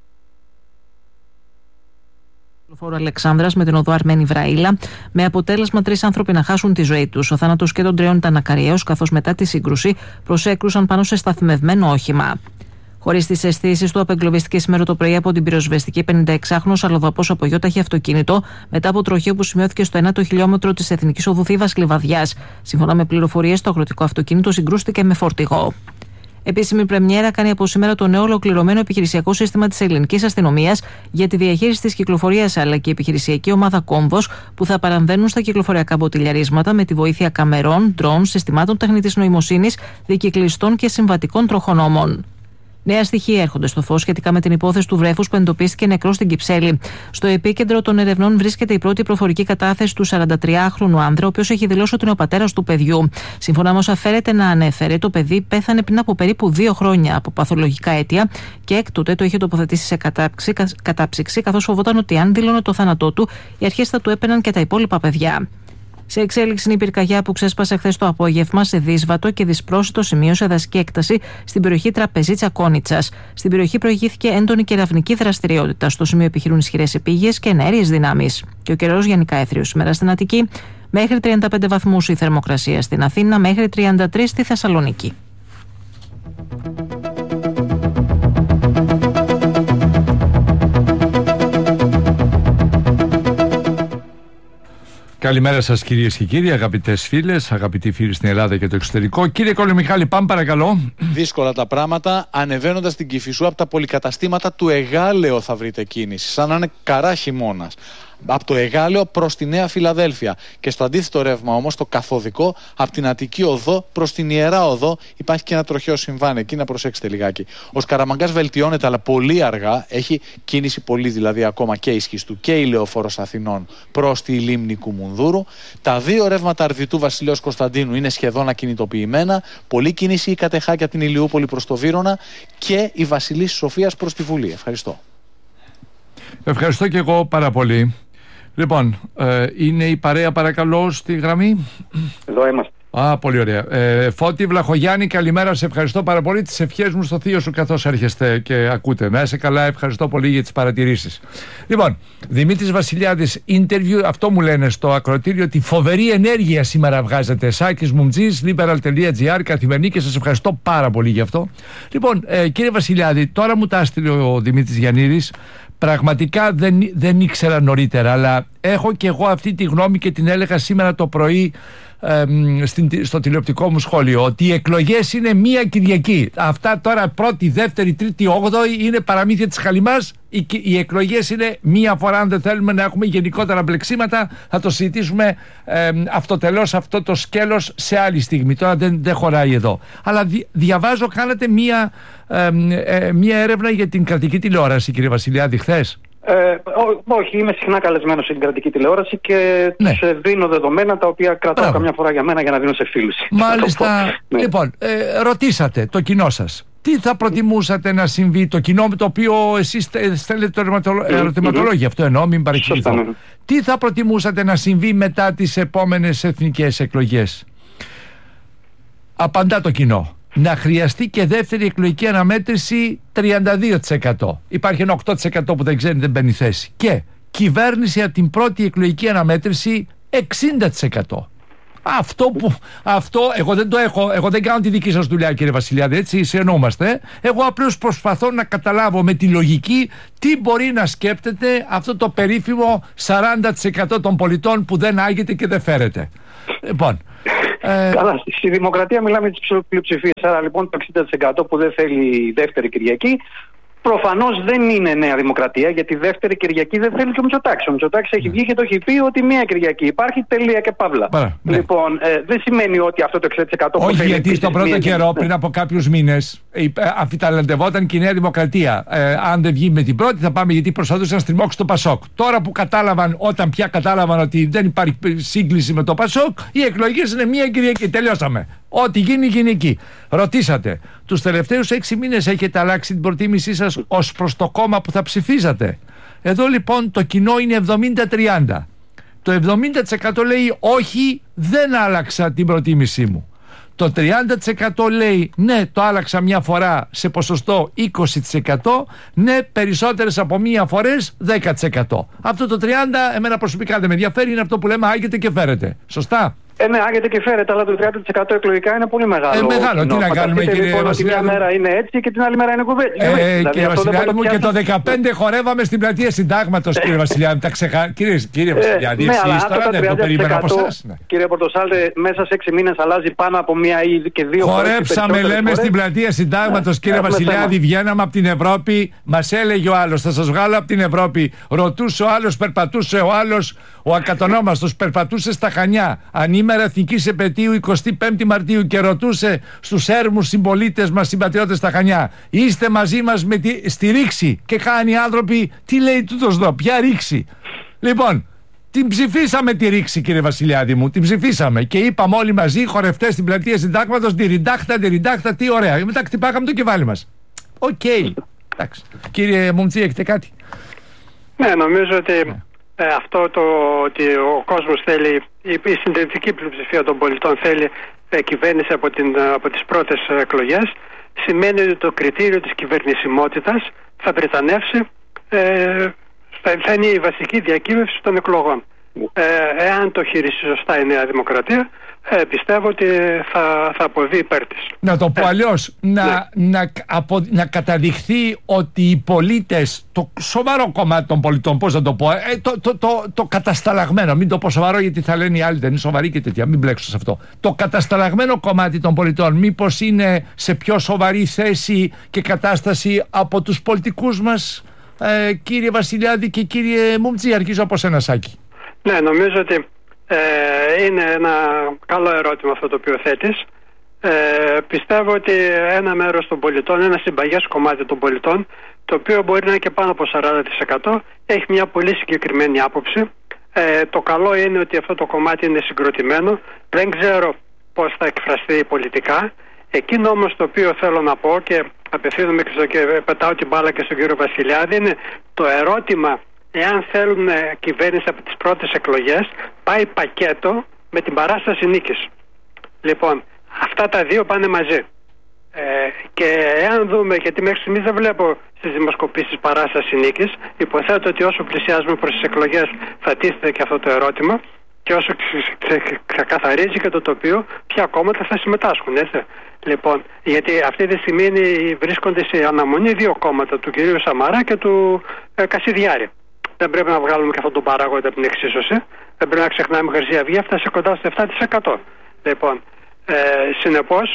M: Φόρο Αλεξάνδρας με την οδό Αρμένη Βραήλα, με αποτέλεσμα 3 άνθρωποι να χάσουν τη ζωή τους. Ο θάνατος και των 3 ήταν ακαριαίος, καθώς μετά τη σύγκρουση προσέκρουσαν πάνω σε σταθμευμένο όχημα. Χωρίς τις αισθήσεις του, απεγκλωβίστηκε σήμερα το πρωί από την πυροσβεστική 56χρονος αλλοδαπός από γιόταχη αυτοκίνητο μετά από τροχαίο που σημειώθηκε στο 9ο χιλιόμετρο της Εθνικής Οδού Θήβας Λιβαδιάς. Σύμφωνα με πληροφορίες, το αγροτικό αυτοκίνητο συγκρούστηκε με φορτηγό. Επίσημη πρεμιέρα κάνει από σήμερα το νέο ολοκληρωμένο επιχειρησιακό σύστημα της ελληνικής αστυνομίας για τη διαχείριση της κυκλοφορίας, αλλά και η επιχειρησιακή ομάδα Κόμβος, που θα παραμβαίνουν στα κυκλοφοριακά μποτιλιαρίσματα με τη βοήθεια καμερών, ντρόουν, συστημάτων τεχνητής νοημοσύνης, δικυκλιστών και συμβατικών τροχονόμων. Νέα στοιχεία έρχονται στο φως σχετικά με την υπόθεση του βρέφους που εντοπίστηκε νεκρό στην Κυψέλη. Στο επίκεντρο των ερευνών βρίσκεται η πρώτη προφορική κατάθεση του 43χρονου άνδρα, ο οποίος έχει δηλώσει ότι είναι ο πατέρας του παιδιού. Σύμφωνα με όσα φέρεται να ανέφερε, το παιδί πέθανε πριν από περίπου 2 χρόνια από παθολογικά αίτια και έκτοτε το είχε τοποθετήσει σε κατάψυξη, καθώς φοβόταν ότι αν δήλωνε το θάνατό του, οι αρχές θα του έπαιρναν και τα υπόλοιπα παιδιά. Σε εξέλιξη είναι η πυρκαγιά που ξέσπασε χθες το απόγευμα σε δύσβατο και δυσπρόσιτο σημείο σε δασική έκταση στην περιοχή Τραπεζίτσα Κόνιτσας. Στην περιοχή προηγήθηκε έντονη κεραυνική δραστηριότητα. Στο σημείο επιχειρούν ισχυρές επίγειες και εναέριες δυνάμεις. Και ο καιρός γενικά έθριος σήμερα στην Αττική. Μέχρι 35 βαθμούς η θερμοκρασία στην Αθήνα, μέχρι 33 στη Θεσσαλονίκη.
A: Καλημέρα σας κυρίες και κύριοι, αγαπητές φίλες, αγαπητοί φίλοι στην Ελλάδα και το εξωτερικό. Κύριε Κολομιχάλη, πάμε παρακαλώ.
N: Δύσκολα τα πράγματα. Ανεβαίνοντας την Κηφισού από τα πολυκαταστήματα του Εγάλεο θα βρείτε κίνηση, σαν να είναι καρά χειμώνας. Από το Εγάλεο προς τη Νέα Φιλαδέλφια. Και στο αντίθετο ρεύμα όμως, το καθοδικό, από την Αττική Οδό προς την Ιερά Οδό, υπάρχει και ένα τροχαίο συμβάν. Εκεί να προσέξετε λιγάκι. Ο Σκαραμαγκάς βελτιώνεται, αλλά πολύ αργά. Έχει κίνηση πολύ, δηλαδή ακόμα και η Σχιστού και η Λεωφόρος Αθηνών προς τη λίμνη Κουμουνδούρου. Τα δύο ρεύματα Αρδιτού Βασιλέως Κωνσταντίνου είναι σχεδόν ακινητοποιημένα. Πολλή κίνηση η Κατεχάκη από την Ηλιούπολη προς το Βύρωνα και η Βασιλής Σοφίας προς τη Βουλή. Ευχαριστώ.
A: Ευχαριστώ και εγώ πάρα πολύ. Λοιπόν, είναι η παρέα παρακαλώ στη γραμμή.
E: Εδώ είμαστε.
A: Πολύ ωραία. Φώτη Βλαχογιάννη, καλημέρα. Σε ευχαριστώ πάρα πολύ. Τις ευχές μου στο θείο σου καθώς έρχεστε και ακούτε. Να είσαι καλά, ευχαριστώ πολύ για τις παρατηρήσεις. Λοιπόν, Δημήτρης Βασιλιάδης, interview, αυτό μου λένε στο ακροατήριο, ότι φοβερή ενέργεια σήμερα βγάζετε. Σάκης Μουμτζής, liberal.gr, καθημερινή, και σας ευχαριστώ πάρα πολύ γι' αυτό. Λοιπόν, κύριε Βασιλιάδη, τώρα μου τα έστειλε ο Δημήτρης Γιαννίδης. Πραγματικά δεν ήξερα νωρίτερα, αλλά έχω και εγώ αυτή τη γνώμη και την έλεγα σήμερα το πρωί στο τηλεοπτικό μου σχόλιο, ότι οι εκλογές είναι μία Κυριακή. Αυτά τώρα πρώτη, δεύτερη, τρίτη, όγδοη είναι παραμύθια της χαλιμάς. Οι εκλογές είναι μία φορά. Αν δεν θέλουμε να έχουμε γενικότερα μπλεξίματα, θα το συζητήσουμε αυτοτελώς αυτό το σκέλος σε άλλη στιγμή. Τώρα δεν χωράει εδώ. Αλλά διαβάζω, κάνατε μία έρευνα για την κρατική τηλεόραση, κύριε Βασιλιάδη, χθες.
E: Όχι, είμαι συχνά καλεσμένος στην κρατική τηλεόραση και τους δίνω δεδομένα τα οποία κρατάω καμιά φορά για μένα για να δίνω σε φίλους.
A: Μάλιστα. Λοιπόν, ρωτήσατε το κοινό σας. Τι θα προτιμούσατε να συμβεί, το κοινό με το οποίο εσείς στέλνετε το ερωτηματολόγιο, αυτό εννοώ, μην παρεξηγηθώ. Τι θα προτιμούσατε να συμβεί μετά τις επόμενες εθνικές εκλογές? Απαντά το κοινό. Να χρειαστεί και δεύτερη εκλογική αναμέτρηση 32%. Υπάρχει ένα 8% που δεν ξέρει, δεν παίρνει θέση. Και κυβέρνηση από την πρώτη εκλογική αναμέτρηση 60%. Αυτό εγώ δεν το έχω. Εγώ δεν κάνω τη δική σας δουλειά, κύριε Βασιλιάδη, έτσι συνεννοούμαστε. Εγώ απλώς προσπαθώ να καταλάβω με τη λογική τι μπορεί να σκέπτεται αυτό το περίφημο 40% των πολιτών που δεν άγεται και δεν φέρεται. Λοιπόν.
E: Καλά, στη δημοκρατία μιλάμε για τις πλειοψηφίες. Άρα λοιπόν το 60% που δεν θέλει δεύτερη Κυριακή, προφανώς δεν είναι Νέα Δημοκρατία, γιατί δεύτερη Κυριακή δεν θέλει και ο Μητσοτάκης. Ο Μητσοτάκης έχει βγει και το έχει πει ότι μία Κυριακή υπάρχει, τελεία και παύλα. Λοιπόν, δεν σημαίνει ότι αυτό το 60% που
A: όχι,
E: θέλει. Όχι,
A: γιατί στον πρώτο καιρό, πριν από κάποιους μήνες, αμφιταλαντευόταν και η Νέα Δημοκρατία. Αν δεν βγει με την πρώτη, θα πάμε, γιατί προσπαθούσαν να στριμώξουν το Πασόκ. Τώρα που κατάλαβαν, όταν πια κατάλαβαν ότι δεν υπάρχει σύγκληση με το Πασόκ, οι εκλογές είναι μία Κυριακή. Τελειώσαμε. Ό,τι γίνει, γίνει εκεί. Ρωτήσατε, τους τελευταίους 6 μήνες έχετε αλλάξει την προτίμησή σας ως προς το κόμμα που θα ψηφίζατε? Εδώ λοιπόν το κοινό είναι 70-30. Το 70% λέει όχι, δεν άλλαξα την προτίμησή μου. Το 30% λέει ναι, το άλλαξα μια φορά σε ποσοστό 20%, ναι, περισσότερες από μία φορές 10%. Αυτό το 30% εμένα προσωπικά δεν με ενδιαφέρει, είναι αυτό που λέμε άγεται και φέρετε. Σωστά?
E: Ναι, άγεται και φέρεται, αλλά το 30% εκλογικά είναι πολύ μεγάλο.
A: Μεγάλο, τι να κάνουμε, κύριε Βασιλιάδη.
E: Μια μέρα είναι έτσι και την άλλη μέρα είναι κουβέντα.
A: Κύριε Βασιλιάδη μου, και το 2015 χορεύαμε στην πλατεία Συντάγματος, κύριε Βασιλιάδη. Κύριε Βασιλιάδη, εσείς τώρα δεν το περίμενα από εσάς.
E: Κύριε Πορτοσάλτε, μέσα σε 6 μήνες αλλάζει πάνω από μία ή και δύο φορές.
A: Χορέψαμε, λέμε, στην πλατεία Συντάγματος, κύριε Βασιλιάδη. Βγαίναμε από την Ευρώπη, μας έλεγε ο άλλος, θα σας βγάλω από την Ευρώπη. Ρωτούσε ο άλλος, περπατούσε ο άλλος, ο ακατονόμαστος, περπατούσε στα Χανιά. Ανήμερα Εθνικής Επετείου 25η Μαρτίου και ρωτούσε στους έρμους συμπολίτες μας, συμπατριώτες στα Χανιά, είστε μαζί μας στη ρήξη? Και χάνει οι άνθρωποι, τι λέει τούτος εδώ, ποια ρήξη? Λοιπόν, την ψηφίσαμε τη ρήξη, κύριε Βασιλιάδη μου, την ψηφίσαμε και είπαμε όλοι μαζί, χορευτές στην πλατεία Συντάγματος, διριντάχτα, τι ωραία. Μετά κτυπάγαμε το κεφάλι μας. Οκ. Εντάξει. Κύριε Μουμτζή, έχετε κάτι?
D: Ναι, νομίζω ότι αυτό το ότι ο κόσμος θέλει, η συντηρητική πλειοψηφία των πολιτών θέλει κυβέρνηση από τις πρώτες εκλογές, σημαίνει ότι το κριτήριο της κυβερνησιμότητας θα πριτανεύσει, θα είναι η βασική διακύβευση των εκλογών. Εάν το χειριστεί σωστά η Νέα Δημοκρατία, πιστεύω ότι θα αποβεί υπέρ της.
A: Να το πω αλλιώς, να καταδειχθεί ότι οι πολίτες, το σοβαρό κομμάτι των πολιτών, πώς να το πω, το κατασταλαγμένο, μην το πω σοβαρό γιατί θα λένε οι άλλοι δεν είναι σοβαροί και τέτοια, μην μπλέξω σε αυτό. Το κατασταλαγμένο κομμάτι των πολιτών μήπως είναι σε πιο σοβαρή θέση και κατάσταση από τους πολιτικούς μας, κύριε Βασιλιάδη και κύριε Μουμτζή? Αρχίζω από σένα, Σάκη.
D: Ναι, νομίζω ότι είναι ένα καλό ερώτημα αυτό το οποίο θέτεις. Πιστεύω ότι ένα μέρος των πολιτών, ένα συμπαγές κομμάτι των πολιτών, το οποίο μπορεί να είναι και πάνω από 40%, έχει μια πολύ συγκεκριμένη άποψη. Το καλό είναι ότι αυτό το κομμάτι είναι συγκροτημένο. Δεν ξέρω πώς θα εκφραστεί πολιτικά. Εκείνο όμως το οποίο θέλω να πω, και απευθύνομαι και πετάω την μπάλα και στον κύριο Βασιλιάδη, είναι το ερώτημα εάν θέλουν κυβέρνηση από τις πρώτες εκλογές, πάει πακέτο με την παράσταση νίκης. Λοιπόν, αυτά τα δύο πάνε μαζί. Και εάν δούμε, γιατί μέχρι στιγμής δεν βλέπω στις δημοσκοπήσεις παράσταση νίκης, υποθέτω ότι όσο πλησιάζουμε προς τις εκλογές θα τίθεται και αυτό το ερώτημα, και όσο ξεκαθαρίζει και το τοπίο, ποια κόμματα θα συμμετάσχουν, έτσι. Λοιπόν, γιατί αυτή τη στιγμή βρίσκονται σε αναμονή δύο κόμματα, του κυρίου Σαμαρά και του Κασιδιάρη. Δεν πρέπει να βγάλουμε και αυτόν τον παράγοντα από την εξίσωση. Δεν πρέπει να ξεχνάμε, η Χρυσή Αυγή έφτασε κοντά στο 7%. Λοιπόν, συνεπώς,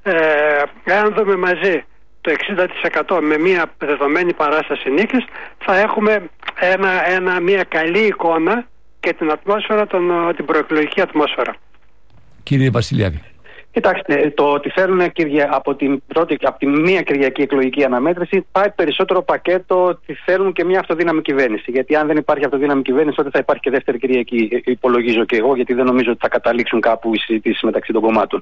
D: εάν δούμε μαζί το 60% με μια δεδομένη παράσταση νίκης, θα έχουμε μια καλή εικόνα και την ατμόσφαιρα, την προεκλογική ατμόσφαιρα.
A: Κύριε Βασιλιάδη.
E: Κοιτάξτε, το ότι θέλουν από τη μία Κυριακή εκλογική αναμέτρηση πάει περισσότερο πακέτο ότι θέλουν και μια αυτοδύναμη κυβέρνηση. Γιατί αν δεν υπάρχει αυτοδύναμη κυβέρνηση, τότε θα υπάρχει και δεύτερη Κυριακή, υπολογίζω και εγώ, γιατί δεν νομίζω ότι θα καταλήξουν κάπου οι συζητήσεις μεταξύ των κομμάτων.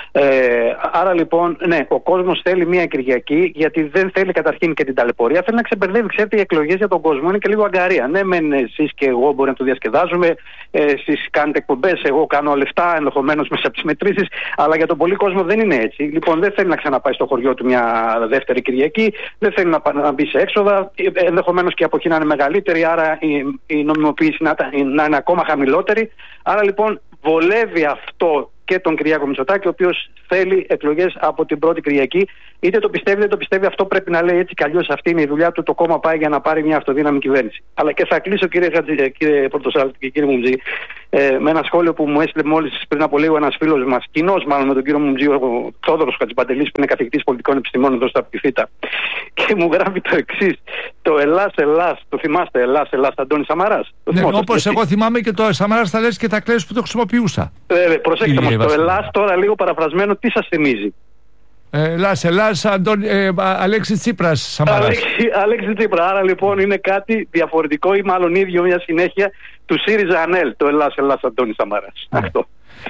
E: Άρα λοιπόν, ναι, ο κόσμος θέλει μια Κυριακή, γιατί δεν θέλει καταρχήν και την ταλαιπωρία. Θέλει να ξεμπερδεύει, ξέρετε, οι εκλογές για τον κόσμο είναι και λίγο αγκαρία. Ναι, μεν εσείς και εγώ μπορεί να το διασκεδάζουμε, εσείς κάνετε εκπομπές, εγώ κάνω λεφτά ενδεχομένως μέσα από τις μετρήσεις, αλλά για τον πολύ κόσμο δεν είναι έτσι. Λοιπόν, δεν θέλει να ξαναπάει στο χωριό του μια δεύτερη Κυριακή, δεν θέλει να μπει σε έξοδα, ενδεχομένως και η αποχή να είναι μεγαλύτερη, άρα η νομιμοποίηση να είναι ακόμα χαμηλότερη. Άρα λοιπόν βολεύει αυτό και τον Κυριάκο Μητσοτάκη, ο οποίος θέλει εκλογές από την πρώτη Κυριακή. Είτε το πιστεύει, είτε το πιστεύει, αυτό πρέπει να λέει έτσι κι αλλιώς. Αυτή είναι η δουλειά του. Το κόμμα πάει για να πάρει μια αυτοδύναμη κυβέρνηση. Αλλά και θα κλείσω, κύριε Πορτοσάλτη και κύριε Μουμτζή, με ένα σχόλιο που μου έστειλε μόλις πριν από λίγο ένας φίλος μας, κοινός μάλλον με τον κύριο Μουμτζή, ο Θόδωρος Χατζηπαντελής, που είναι καθηγητής πολιτικών επιστημών εδώ στα Πτυφίτα. Και μου γράφει το εξής: το Ελλάς, το θυμάστε, Ελλάς, Αντώνης Σαμαράς.
A: Ναι, όπως εγώ θυμάμαι και το Σαμαράς θα λες και τα κλαις που το χρησιμοποιούσα.
E: Προσέξτε μας, το Ελλάς τώρα λίγο παραφρασμένο, τι σας θυμίζει?
A: Ελλάς, Αλέξη Τσίπρας, Σαμαράς.
E: Αλέξη Τσίπρα. Άρα λοιπόν είναι κάτι διαφορετικό ή μάλλον ίδιο, μια συνέχεια του ΣΥΡΙΖΑ ΑΝΕΛ, το Ελλάς, Αντώνης Σαμαράς. Ναι. Αυτό.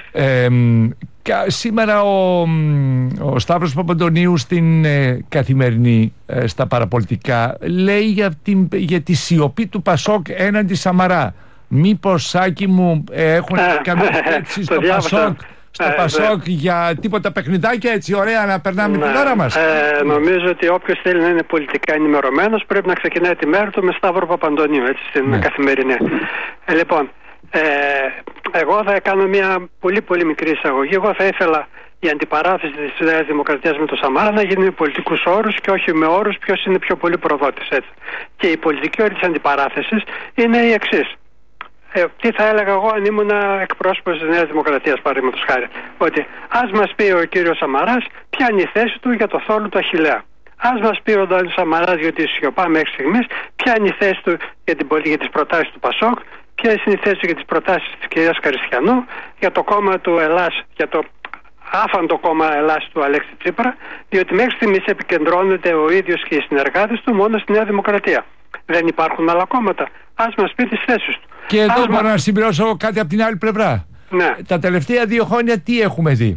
A: Σήμερα ο Σταύρος Παπαντονίου στην Καθημερινή, στα παραπολιτικά, λέει για τη σιωπή του Πασόκ έναντι Σαμαρά. Μήπως, Σάκη μου, έχουν καμία έτσι στο Πασόκ? Στο Πασόκ για τίποτα παιχνιδάκια, έτσι ωραία να περνάμε την ώρα μας?
D: Νομίζω ότι όποιος θέλει να είναι πολιτικά ενημερωμένος πρέπει να ξεκινάει τη μέρα του με Σταύρο Παπαντονίου, έτσι, στην Καθημερινή. Λοιπόν, Εγώ θα κάνω μια πολύ πολύ μικρή εισαγωγή. Εγώ θα ήθελα η αντιπαράθεση της Νέας Δημοκρατίας με το Σαμάρα να γίνει με πολιτικούς όρους και όχι με όρους ποιος είναι πιο πολύ προδότης, έτσι. Και η πολιτική όρη της αντιπαράθεσης είναι η εξής. Τι θα έλεγα εγώ αν ήμουν εκπρόσωπος της Νέας Δημοκρατίας, παραδείγματος χάρη? Ότι ας μας πει ο κύριος Σαμαράς ποια είναι η θέση του για το θόλο του Αχιλλέα. Ας μας πει ο Σαμαράς για τη σιωπά μέχρι στιγμής ποια είναι η θέση του για τις προτάσεις του Πασόκ, ποια είναι η θέση του για τις προτάσεις της κυρίας Καριστιανού, για το κόμμα του Ελλάς, για το άφαντο κόμμα Ελλάς του Αλέξη Τσίπρα, διότι μέχρι στιγμής επικεντρώνεται ο ίδιος και οι συνεργάτες του μόνο στη Νέα Δημοκρατία. Δεν υπάρχουν άλλα κόμματα. Ας μας πει τις θέσεις του.
A: Και εδώ μπορώ να συμπληρώσω κάτι από την άλλη πλευρά.
D: Ναι.
A: Τα τελευταία 2 χρόνια τι έχουμε δει?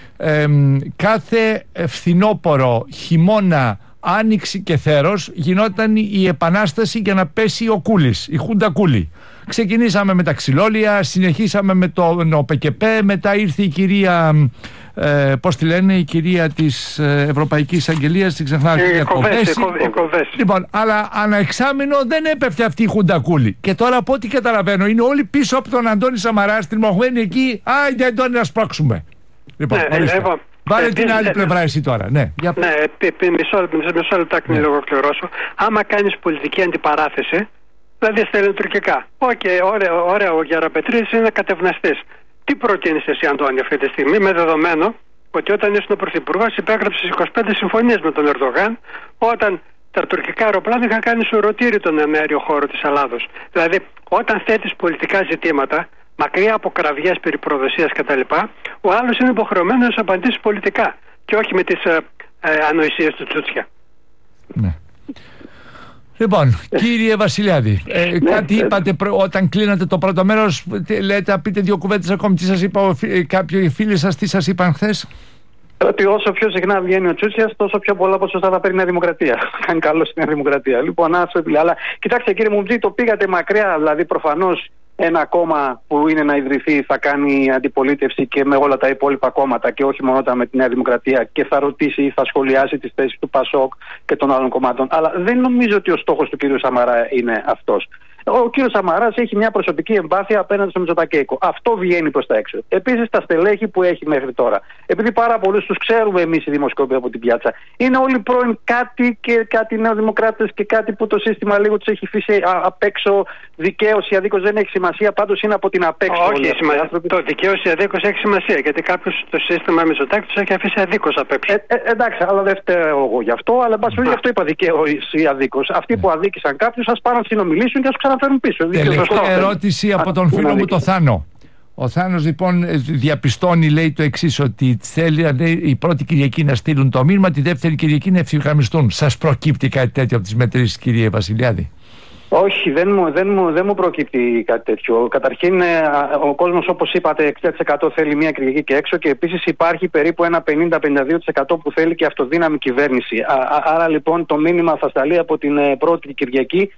A: Κάθε φθινόπωρο, χειμώνα, άνοιξη και θέρος γινόταν η επανάσταση για να πέσει ο Κούλης, η Χούντα Κούλη. Ξεκινήσαμε με τα ξυλόλια, συνεχίσαμε με τον ΟΠΚΠ, μετά ήρθε η κυρία, πώς τη λένε, η κυρία της Ευρωπαϊκής Αγγελίας, την ξεχνάω, η Κοβέση. Λοιπόν, αλλά αναεξάμηνο δεν έπεφτε αυτή η Χούντα Κούλη. Και τώρα από ό,τι καταλαβαίνω είναι όλοι πίσω από τον Αντώνη Σαμαρά, στριμωγμένοι εκεί, άιντε Αντώνη να σπρώξουμε. Λοιπόν, βάλε την άλλη πλευρά εσύ τώρα. Ναι,
D: μισό λεπτάκι να ολοκληρώσω. Άμα κάνεις πολιτική αντιπαράθεση, δηλαδή στα ελληνοτουρκικά, ωραία, ο Γεραπετρίδης είναι κατευναστής. Τι προτείνεις εσύ, Αντώνη, αυτή τη στιγμή, με δεδομένο ότι όταν ήσουν πρωθυπουργός υπέγραψες 25 συμφωνίες με τον Ερντογάν, όταν τα τουρκικά αεροπλάνα είχαν κάνει σουρωτήρι τον εναέριο χώρο της Ελλάδος. Δηλαδή, όταν θέτεις πολιτικά ζητήματα, μακριά από κραυγές περί προδοσίας κτλ., ο άλλος είναι υποχρεωμένος να απαντήσει πολιτικά και όχι με τις ανοησίες του Τσούτσια.
A: Ναι. Λοιπόν, κύριε Βασιλιάδη, κάτι είπατε όταν κλείνατε το πρώτο μέρος, λέτε να πείτε 2 κουβέντες ακόμη. Τι σας είπα, κάποιοι φίλοι σας, τι σας είπαν χθες?
E: Ότι όσο πιο συχνά βγαίνει ο Τσούτσιας, τόσο πιο πολλά ποσοστά θα παίρνει η Νέα Δημοκρατία. Κάνει καλό στην Νέα Δημοκρατία. Λοιπόν, αλλά κοιτάξτε, κύριε Μουμτζή, το πήγατε μακριά. Δηλαδή, προφανώς ένα κόμμα που είναι να ιδρυθεί θα κάνει αντιπολίτευση και με όλα τα υπόλοιπα κόμματα και όχι μόνο με τη Νέα Δημοκρατία και θα ρωτήσει ή θα σχολιάσει τις θέσεις του Πασόκ και των άλλων κομμάτων. Αλλά δεν νομίζω ότι ο στόχος του κ. Σαμαρά είναι αυτός. Ο κ. Σαμαράς έχει μια προσωπική εμπάθεια απέναντι στο Μητσοτακέικο. Αυτό βγαίνει προς τα έξω. Επίσης, τα στελέχη που έχει μέχρι τώρα. Επειδή πάρα πολλούς τους ξέρουμε εμείς οι δημοσκόποι από την πιάτσα, είναι όλοι πρώην κάτι και κάτι νεοδημοκράτες και κάτι που το σύστημα λίγο τους έχει αφήσει απ' έξω. Δικαίωση, αδίκως δεν έχει σημασία. Πάντως είναι από την απ' έξω.
D: Όχι, το δικαίωση, αδίκως έχει σημασία. Γιατί κάποιος το σύστημα Μητσοτάκη τους έχει αφήσει αδίκως απ' έξω.
E: Εντάξει, αλλά δεν φταίω εγώ γι' αυτό. Αλλά γι' αυτό είπα δικαίωση, αδίκως. Αυτοί που αδίκησαν κάποιους, ας πάνε να συνομιλήσουν και ας ξαναφέρουν πίσω.
A: Τελευταία ερώτηση από τον φίλο μου το Θάνο. Ο Θάνος λοιπόν διαπιστώνει, λέει το εξής, ότι θέλει η πρώτη Κυριακή να στείλουν το μήνυμα, τη δεύτερη Κυριακή να ευθυγραμμιστούν. Σας προκύπτει κάτι τέτοιο από τις μετρήσεις, κύριε Βασιλιάδη?
E: Όχι, δεν μου προκύπτει κάτι τέτοιο. Καταρχήν, ο κόσμος, όπως είπατε, 60% θέλει μία Κυριακή και έξω και επίσης υπάρχει περίπου ένα 50-52% που θέλει και αυτοδύναμη κυβέρνηση. Άρα λοιπόν το μήνυμα θα σταλεί από την πρώτη Κυριακή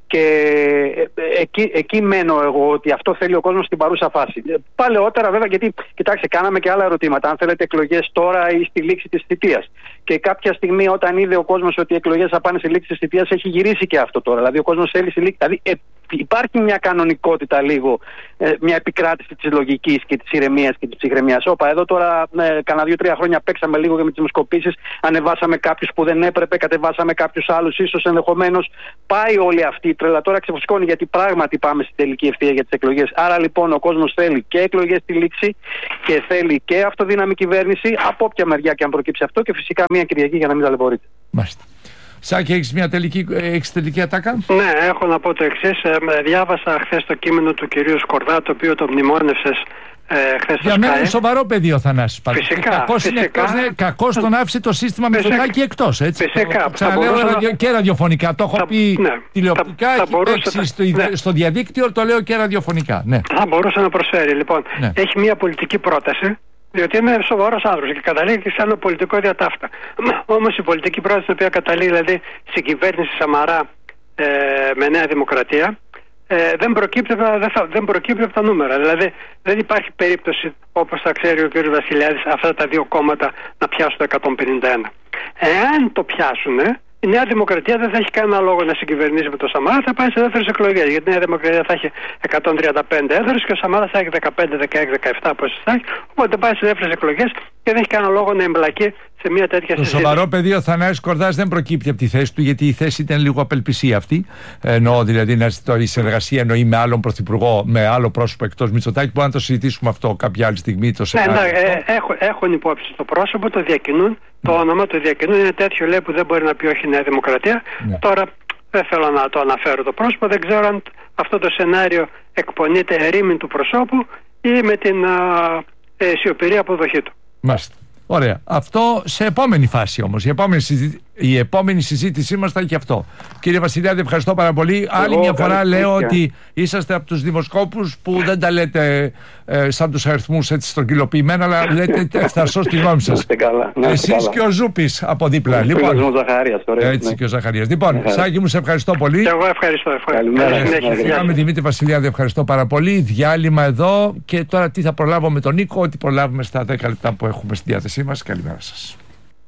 E: και εκεί μένω εγώ, ότι αυτό θέλει ο κόσμος στην παρούσα φάση. Παλαιότερα βέβαια, γιατί κοιτάξτε, κάναμε και άλλα ερωτήματα, αν θέλετε εκλογές τώρα ή στη λήξη της θητείας. Και κάποια στιγμή όταν είδε ο κόσμος ότι οι εκλογές θα πάνε στη λήξη της θητείας, έχει γυρίσει και αυτό τώρα. Δηλαδή ο κόσμος θέλει στη λήξη. Δηλαδή υπάρχει μια κανονικότητα λίγο, μια επικράτηση της λογικής και της ηρεμίας και της ψυχραιμίας. Όπα, εδώ τώρα κάνα 2-3 χρόνια παίξαμε λίγο και με τις δημοσκοπήσεις, ανεβάσαμε κάποιους που δεν έπρεπε, κατεβάσαμε κάποιους άλλους, ίσως ενδεχομένως πάει όλη αυτή η τρέλα. Τώρα ξεφουσκώνει, γιατί πράγματι πάμε στην τελική ευθεία για τις εκλογές. Άρα λοιπόν ο κόσμος θέλει και εκλογές στη λήξη και θέλει και αυτοδύναμη κυβέρνηση, από όποια μεριά και αν προκύψει αυτό, και φυσικά μια Κυριακή για να μην ταλαιπωρείται.
A: Μάλιστα. Σάκη, έχεις τελική ατάκα?
D: Ναι, έχω να πω το εξής. Διάβασα χθες το κείμενο του κυρίου Σκορδά, το οποίο το μνημόνευσες χθες.
A: Για μένα είναι σοβαρό παιδί ο Θανάσης.
D: Φυσικά.
A: Κακώς τον άφησε το σύστημα Μητσοτάκη εκτός. Έτσι.
D: Φυσικά.
A: Και ραδιοφωνικά. Το έχω πει τηλεοπτικά, στο διαδίκτυο, το λέω και ραδιοφωνικά. Ναι.
D: Θα μπορούσε να προσφέρει. Λοιπόν, έχει μια πολιτική πρόταση. Διότι είμαι σοβαρός άνθρωπος και καταλήγει και σε ένα πολιτικό διατάφτα. Όμως η πολιτική πρόταση, την οποία καταλήγει δηλαδή στην κυβέρνηση Σαμαρά με Νέα Δημοκρατία, δεν προκύπτει από τα νούμερα. Δηλαδή δεν υπάρχει περίπτωση, όπως θα ξέρει ο κ. Βασιλιάδης, αυτά τα δύο κόμματα να πιάσουν το 151. Εάν το πιάσουν, η Νέα Δημοκρατία δεν θα έχει κανένα λόγο να συγκυβερνήσει με τον Σαμάρα, θα πάει σε δεύτερες εκλογές. Γιατί η Νέα Δημοκρατία θα έχει 135 έδρες και ο Σαμάρας θα έχει 15, 16, 17 πόσες θα έχει. Οπότε πάει σε δεύτερες εκλογές και δεν έχει κανένα λόγο να εμπλακεί σε μια τέτοια συζήτηση.
A: Το σοβαρό πεδίο Θανάσης Κορδάς δεν προκύπτει από τη θέση του, γιατί η θέση ήταν λίγο απελπισία αυτή. Εννοώ δηλαδή να η συνεργασία εννοεί με άλλον πρωθυπουργό, με άλλο πρόσωπο εκτός Μητσοτάκη. Μπορούμε να το συζητήσουμε αυτό κάποια άλλη στιγμή.
D: Έχουν υπόψη το πρόσωπο, το διακινούν. Το όνομα το διακινούν, είναι τέτοιο λέει που δεν μπορεί να πει όχι η Νέα Δημοκρατία. Τώρα δεν θέλω να το αναφέρω το πρόσωπο, δεν ξέρω αν αυτό το σενάριο εκπονείται ερήμην του προσώπου ή με την σιωπηρή αποδοχή του.
A: Μάλιστα. Ωραία. Αυτό σε επόμενη φάση όμως. Η επόμενη συζήτησή μας θα έχει αυτό. Κύριε Βασιλιάδη, ευχαριστώ πάρα πολύ. Άλλη μια φορά λέω ότι είσαστε από τους δημοσκόπους που δεν τα λέτε σαν τους αριθμούς έτσι στρογγυλοποιημένα, αλλά λέτε ευθαρσώς τη γνώμη σας. Εσείς και ο Ζούπης από δίπλα. Λοιπόν, έτσι και ο Ζαχαρίας. Λοιπόν, Σάκη μου, σε ευχαριστώ πολύ.
D: Και εγώ ευχαριστώ.
A: Καλημέρα. Δημήτρη Βασιλιάδη, ευχαριστώ πάρα πολύ. Διάλειμμα εδώ και τώρα τι θα προλάβω με τον Νίκο, ό,τι προλάβουμε στα 10 λεπτά που έχουμε στη διάθεσή μας. Καλημέρα σας.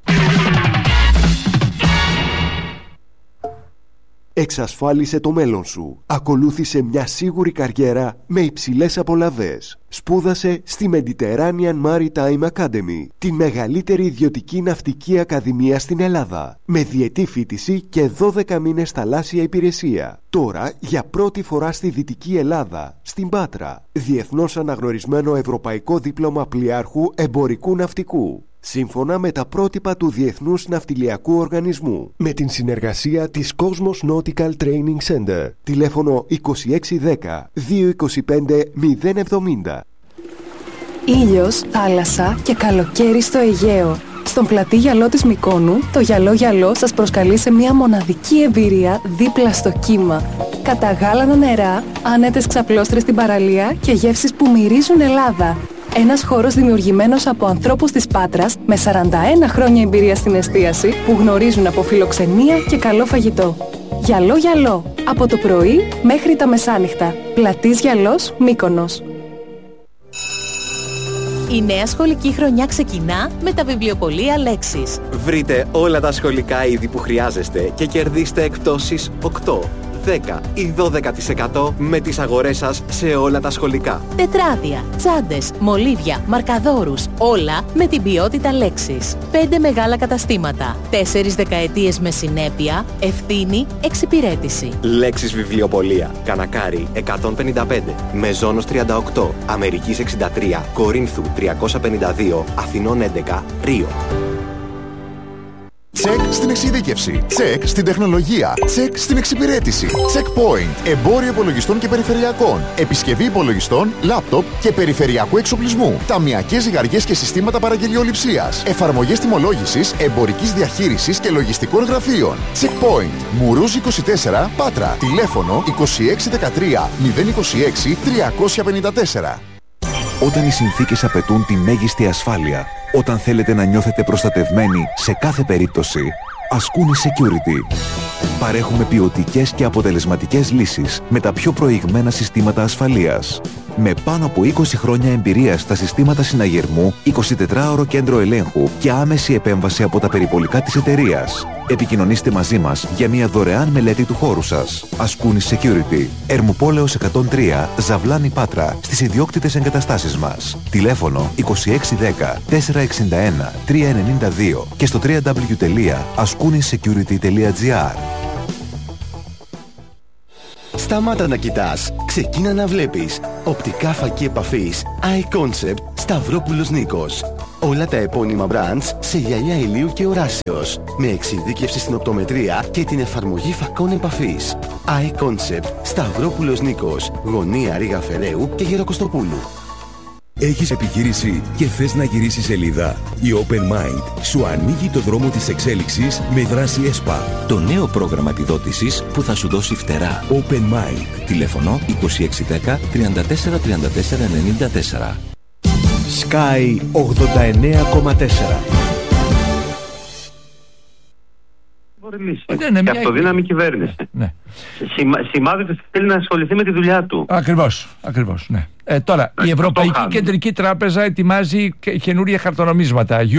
O: Εξασφάλισε το μέλλον σου. Ακολούθησε μια σίγουρη καριέρα με υψηλές απολαβές. Σπούδασε στη Mediterranean Maritime Academy, τη μεγαλύτερη ιδιωτική ναυτική ακαδημία στην Ελλάδα, με διετή φοιτηση και 12 μήνες θαλάσσια υπηρεσία. Τώρα, για πρώτη φορά στη Δυτική Ελλάδα, στην Πάτρα, διεθνώς αναγνωρισμένο ευρωπαϊκό δίπλωμα πλοιάρχου εμπορικού ναυτικού, σύμφωνα με τα πρότυπα του Διεθνούς Ναυτιλιακού Οργανισμού, με την συνεργασία της Cosmos Nautical Training Center. Τηλέφωνο 2610 225 070.
P: Ήλιος, θάλασσα και καλοκαίρι στο Αιγαίο. Στον πλατή γυαλό της Μυκόνου, το γυαλό σας προσκαλεί σε μια μοναδική εμπειρία δίπλα στο κύμα. Καταγάλανα νερά, άνετες ξαπλώστρες στην παραλία και γεύσεις που μυρίζουν Ελλάδα. Ένας χώρος δημιουργημένος από ανθρώπους της Πάτρας με 41 χρόνια εμπειρία στην εστίαση που γνωρίζουν από φιλοξενία και καλό φαγητό. Γυαλό, από το πρωί μέχρι τα μεσάνυχτα. Πλατής Γυαλός, Μύκονος.
Q: Η νέα σχολική χρονιά ξεκινά με τα βιβλιοπωλεία Λέξης.
R: Βρείτε όλα τα σχολικά είδη που χρειάζεστε και κερδίστε εκπτώσεις 8, 10 ή 12% με τις αγορές σας σε όλα τα σχολικά.
Q: Τετράδια, τσάντες, μολύβια, μαρκαδόρους, όλα με την ποιότητα Λέξης. 5 μεγάλα καταστήματα, 4 δεκαετίες με συνέπεια, ευθύνη, εξυπηρέτηση.
R: Λέξης βιβλιοπωλεία. Κανακάρι 155, Μεζόνος 38, Αμερικής 63, Κορίνθου 352, Αθηνών 11, Ρίο.
S: Τσεκ στην εξειδίκευση. Τσεκ στην τεχνολογία. Τσεκ στην εξυπηρέτηση. Checkpoint. Εμπόριο υπολογιστών και περιφερειακών. Επισκευή υπολογιστών, λάπτοπ και περιφερειακού εξοπλισμού. Ταμειακές ζυγαριές και συστήματα παραγγελιοληψίας. Εφαρμογές τιμολόγησης, εμπορικής διαχείρισης και λογιστικών γραφείων. Checkpoint. Μουρούζ 24, Πάτρα. Τηλέφωνο 2613 026 354.
T: Όταν οι συνθήκες απαιτούν τη μέγιστη ασφάλεια, όταν θέλετε να νιώθετε προστατευμένοι σε κάθε περίπτωση, Ascuni Security. Παρέχουμε ποιοτικές και αποτελεσματικές λύσεις με τα πιο προηγμένα συστήματα ασφαλείας. Με πάνω από 20 χρόνια εμπειρία στα συστήματα συναγερμού, 24ωρο κέντρο ελέγχου και άμεση επέμβαση από τα περιπολικά της εταιρείας. Επικοινωνήστε μαζί μας για μια δωρεάν μελέτη του χώρου σας. Ascuni Security. Ερμοπόλεως 103, Ζαβλάνη Πάτρα, στις ιδιόκτητες εγκαταστάσεις μας. Τηλέφωνο 2610 461 392 και στο www.ascunisecurity.gr.
U: Σταμάτα να κοιτάς, ξεκίνα να βλέπεις. Οπτικά φακή επαφής iConcept Σταυρόπουλος Νίκος. Όλα τα επώνυμα brands σε γυαλιά ηλίου και οράσεως. Με εξειδίκευση στην οπτομετρία και την εφαρμογή φακών επαφής. iConcept Σταυρόπουλος Νίκος. Γωνία Ρήγα Φεραίου και Γεροκοστοπούλου.
V: Έχεις επιχείρηση και θες να γυρίσεις σελίδα? Η Open Mind σου ανοίγει το δρόμο της εξέλιξης με δράση ΕΣΠΑ. Το νέο πρόγραμμα επιδότησης που θα σου δώσει φτερά. Open Mind. Τηλέφωνο 2610 34 34 94.
O: Sky 89,4.
W: Και αυτοδύναμη κυβέρνηση.
A: Ναι.
W: Σημάδι ότι θέλει να ασχοληθεί με τη δουλειά του.
A: Ακριβώς, ναι. Τώρα, η Ευρωπαϊκή Κεντρική Τράπεζα ετοιμάζει καινούργια χαρτονομίσματα, Euro.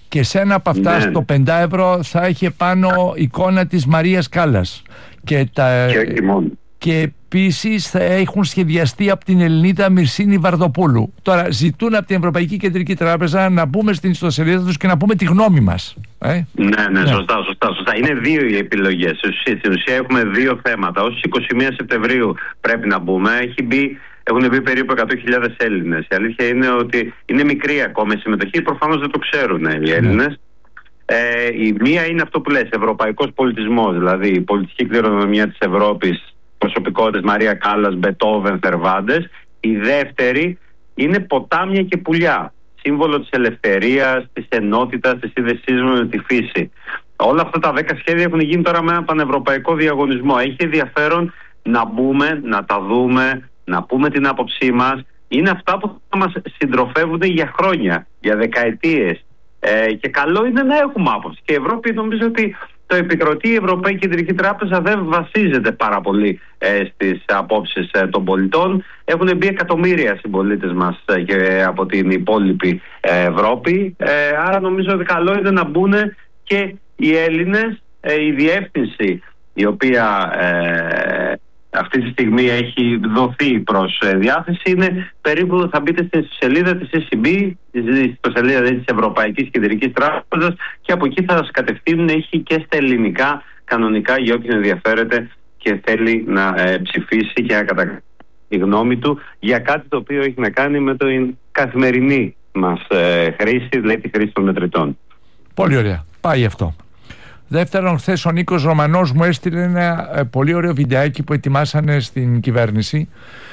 A: Και σε ένα από αυτά, στο 5 ευρώ, θα έχει πάνω εικόνα της Μαρίας Κάλλας. Και
W: όχι μόνο.
A: Και επίσης θα έχουν σχεδιαστεί από την Ελληνίδα Μυρσίνη Βαρδοπούλου. Τώρα ζητούν από την Ευρωπαϊκή Κεντρική Τράπεζα να μπούμε στην ιστοσελίδα τους και να πούμε τη γνώμη μας.
W: Ναι, σωστά. Είναι δύο οι επιλογές. Στην ουσία έχουμε δύο θέματα. Ως 21 Σεπτεμβρίου πρέπει να μπούμε. Έχουν μπει περίπου 100.000 Έλληνες. Η αλήθεια είναι ότι είναι μικρή ακόμα η συμμετοχή. Προφανώς δεν το ξέρουν οι Έλληνες. Η μία είναι αυτό που λες, ευρωπαϊκός πολιτισμός, δηλαδή η πολιτική κληρονομιά της Ευρώπης, προσωπικότητες Μαρία Κάλλας, Μπετόβεν, Θερβάντες. Η δεύτερη είναι ποτάμια και πουλιά, σύμβολο της ελευθερίας, της ενότητας, της σύνδεσής με τη φύση. Όλα αυτά τα 10 σχέδια έχουν γίνει τώρα με ένα πανευρωπαϊκό διαγωνισμό. Έχει ενδιαφέρον να μπούμε, να τα δούμε, να πούμε την άποψή μας. Είναι αυτά που θα μας συντροφεύουν για χρόνια, για δεκαετίες. Και καλό είναι να έχουμε άποψη. Και η Ευρώπη, νομίζω ότι το επικροτεί η Ευρωπαϊκή Κεντρική Τράπεζα, δεν βασίζεται πάρα πολύ στις απόψεις των πολιτών. Έχουν μπει εκατομμύρια συμπολίτες μας και από την υπόλοιπη Ευρώπη. Άρα νομίζω ότι καλό είναι να μπουν και οι Έλληνες. Η διεύθυνση η οποία αυτή τη στιγμή έχει δοθεί προς διάθεση είναι περίπου, θα μπείτε στη σελίδα της ECB, στη σελίδα της Ευρωπαϊκής Κεντρικής Τράπεζας, και από εκεί θα σας κατευθύνουν. Έχει και στα ελληνικά κανονικά για όποιον ενδιαφέρεται και θέλει να ψηφίσει και να κατακρίνει τη γνώμη του για κάτι το οποίο έχει να κάνει με την καθημερινή μας χρήση, δηλαδή τη χρήση των μετρητών.
A: Πολύ ωραία. Πάει αυτό. Δεύτερον, χθες ο Νίκος Ρωμανός μου έστειλε ένα πολύ ωραίο βιντεάκι που ετοιμάσανε στην κυβέρνηση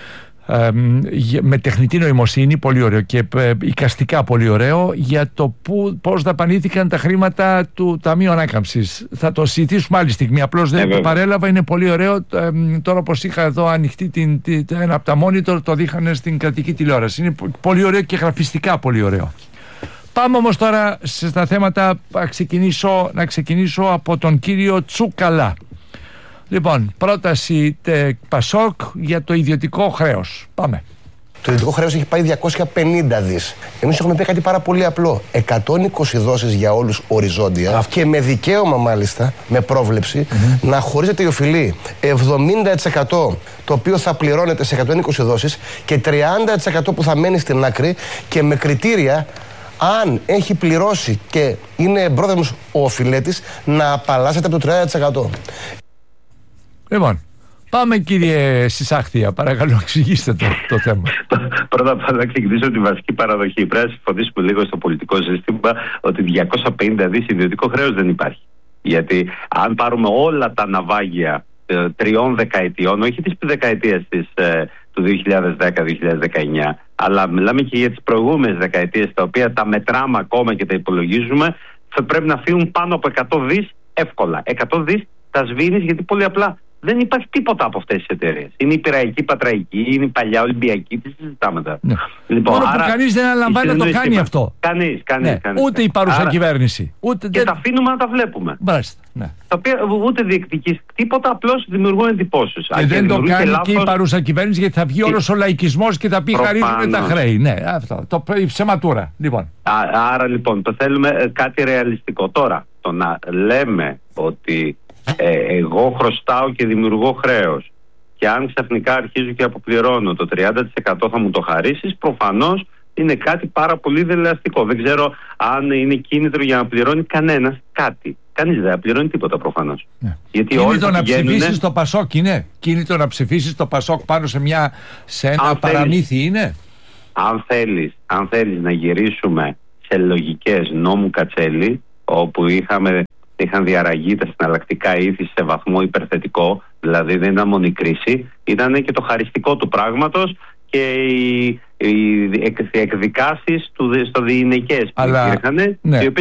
A: με τεχνητή νοημοσύνη, πολύ ωραίο, και εικαστικά πολύ ωραίο, για το πώς δαπανήθηκαν τα χρήματα του Ταμείου Ανάκαμψης. Θα το συζητήσουμε άλλη στιγμή, απλώς δεν το παρέλαβα, είναι πολύ ωραίο. Τώρα όπως είχα εδώ ανοιχτή ένα από τα monitor, το δείχνανε στην κρατική τηλεόραση. Είναι πολύ ωραίο και γραφιστικά πολύ ωραίο. Πάμε όμως τώρα στα θέματα. Να ξεκινήσω από τον κύριο Τσουκαλά. Λοιπόν, πρόταση Πασόκ για το ιδιωτικό χρέος. Πάμε.
B: Το ιδιωτικό χρέος έχει πάει 250 δις. Εμείς έχουμε πει κάτι πάρα πολύ απλό. 120 δόσεις για όλους οριζόντια και με δικαίωμα μάλιστα, με πρόβλεψη, να χωρίζεται η οφειλή 70% το οποίο θα πληρώνεται σε 120 δόσεις και 30% που θα μένει στην άκρη, και με κριτήρια αν έχει πληρώσει και είναι πρόθυμος ο οφειλέτης να απαλλάσσεται από το 30%.
A: Λοιπόν, πάμε κύριε Σισάχθια, παρακαλώ εξηγήστε το θέμα.
W: Πρώτα απ' όλα ξεκινήσω τη βασική παραδοχή. Πρέπει να συμφωνήσουμε λίγο στο πολιτικό σύστημα ότι 250 δις ιδιωτικό χρέος δεν υπάρχει. Γιατί αν πάρουμε όλα τα ναυάγια 3 δεκαετιών, όχι τις δεκαετίες του 2010-2019, αλλά μιλάμε και για τις προηγούμενες δεκαετίες, τα οποία τα μετράμε ακόμα και τα υπολογίζουμε, θα πρέπει να φύγουν πάνω από 100 δις εύκολα. 100 δις τα σβήνεις, γιατί πολύ απλά δεν υπάρχει τίποτα από αυτές τις εταιρείες. Είναι η Πειραϊκή, Πατραϊκή, είναι η παλιά Ολυμπιακή, τι συζητάμε τώρα.
A: Ναι. Λοιπόν, μόνο που κανείς δεν αναλαμβάνει να το κάνει αυτό.
W: Κανείς.
A: Ούτε η παρούσα κυβέρνηση.
W: Και τα αφήνουμε να τα βλέπουμε.
A: Ναι.
W: Τα οποία ούτε διεκδικείς τίποτα, απλώς δημιουργούν εντυπώσεις.
A: Και δεν το κάνει και η παρούσα κυβέρνηση, γιατί θα βγει όλος ο λαϊκισμός και θα πει χαρίζουν τα χρέη. Ναι, αυτό. Η ψεματούρα. Λοιπόν.
W: Άρα λοιπόν, το θέλουμε κάτι ρεαλιστικό. Τώρα, το να λέμε ότι εγώ χρωστάω και δημιουργώ χρέος, και αν ξαφνικά αρχίζω και αποπληρώνω το 30% θα μου το χαρίσεις, προφανώς είναι κάτι πάρα πολύ δελεαστικό. Δεν ξέρω αν είναι κίνητρο για να πληρώνει κανένας κάτι. Κανείς δεν πληρώνει τίποτα προφανώς.
A: Ναι. Γιατί κίνητρο να ψηφίσεις το Πασόκ είναι. Κίνητρο να ψηφίσεις το Πασόκ πάνω σε ένα παραμύθι είναι.
W: Αν θέλεις να γυρίσουμε σε λογικές νόμου Κατσέλη, όπου είχαν διαραγεί τα συναλλακτικά ήθη σε βαθμό υπερθετικό, δηλαδή δεν ήταν μόνο η κρίση, ήταν και το χαριστικό του πράγματος και οι εκδικάσεις στο διηνεκές που υπήρχαν, οι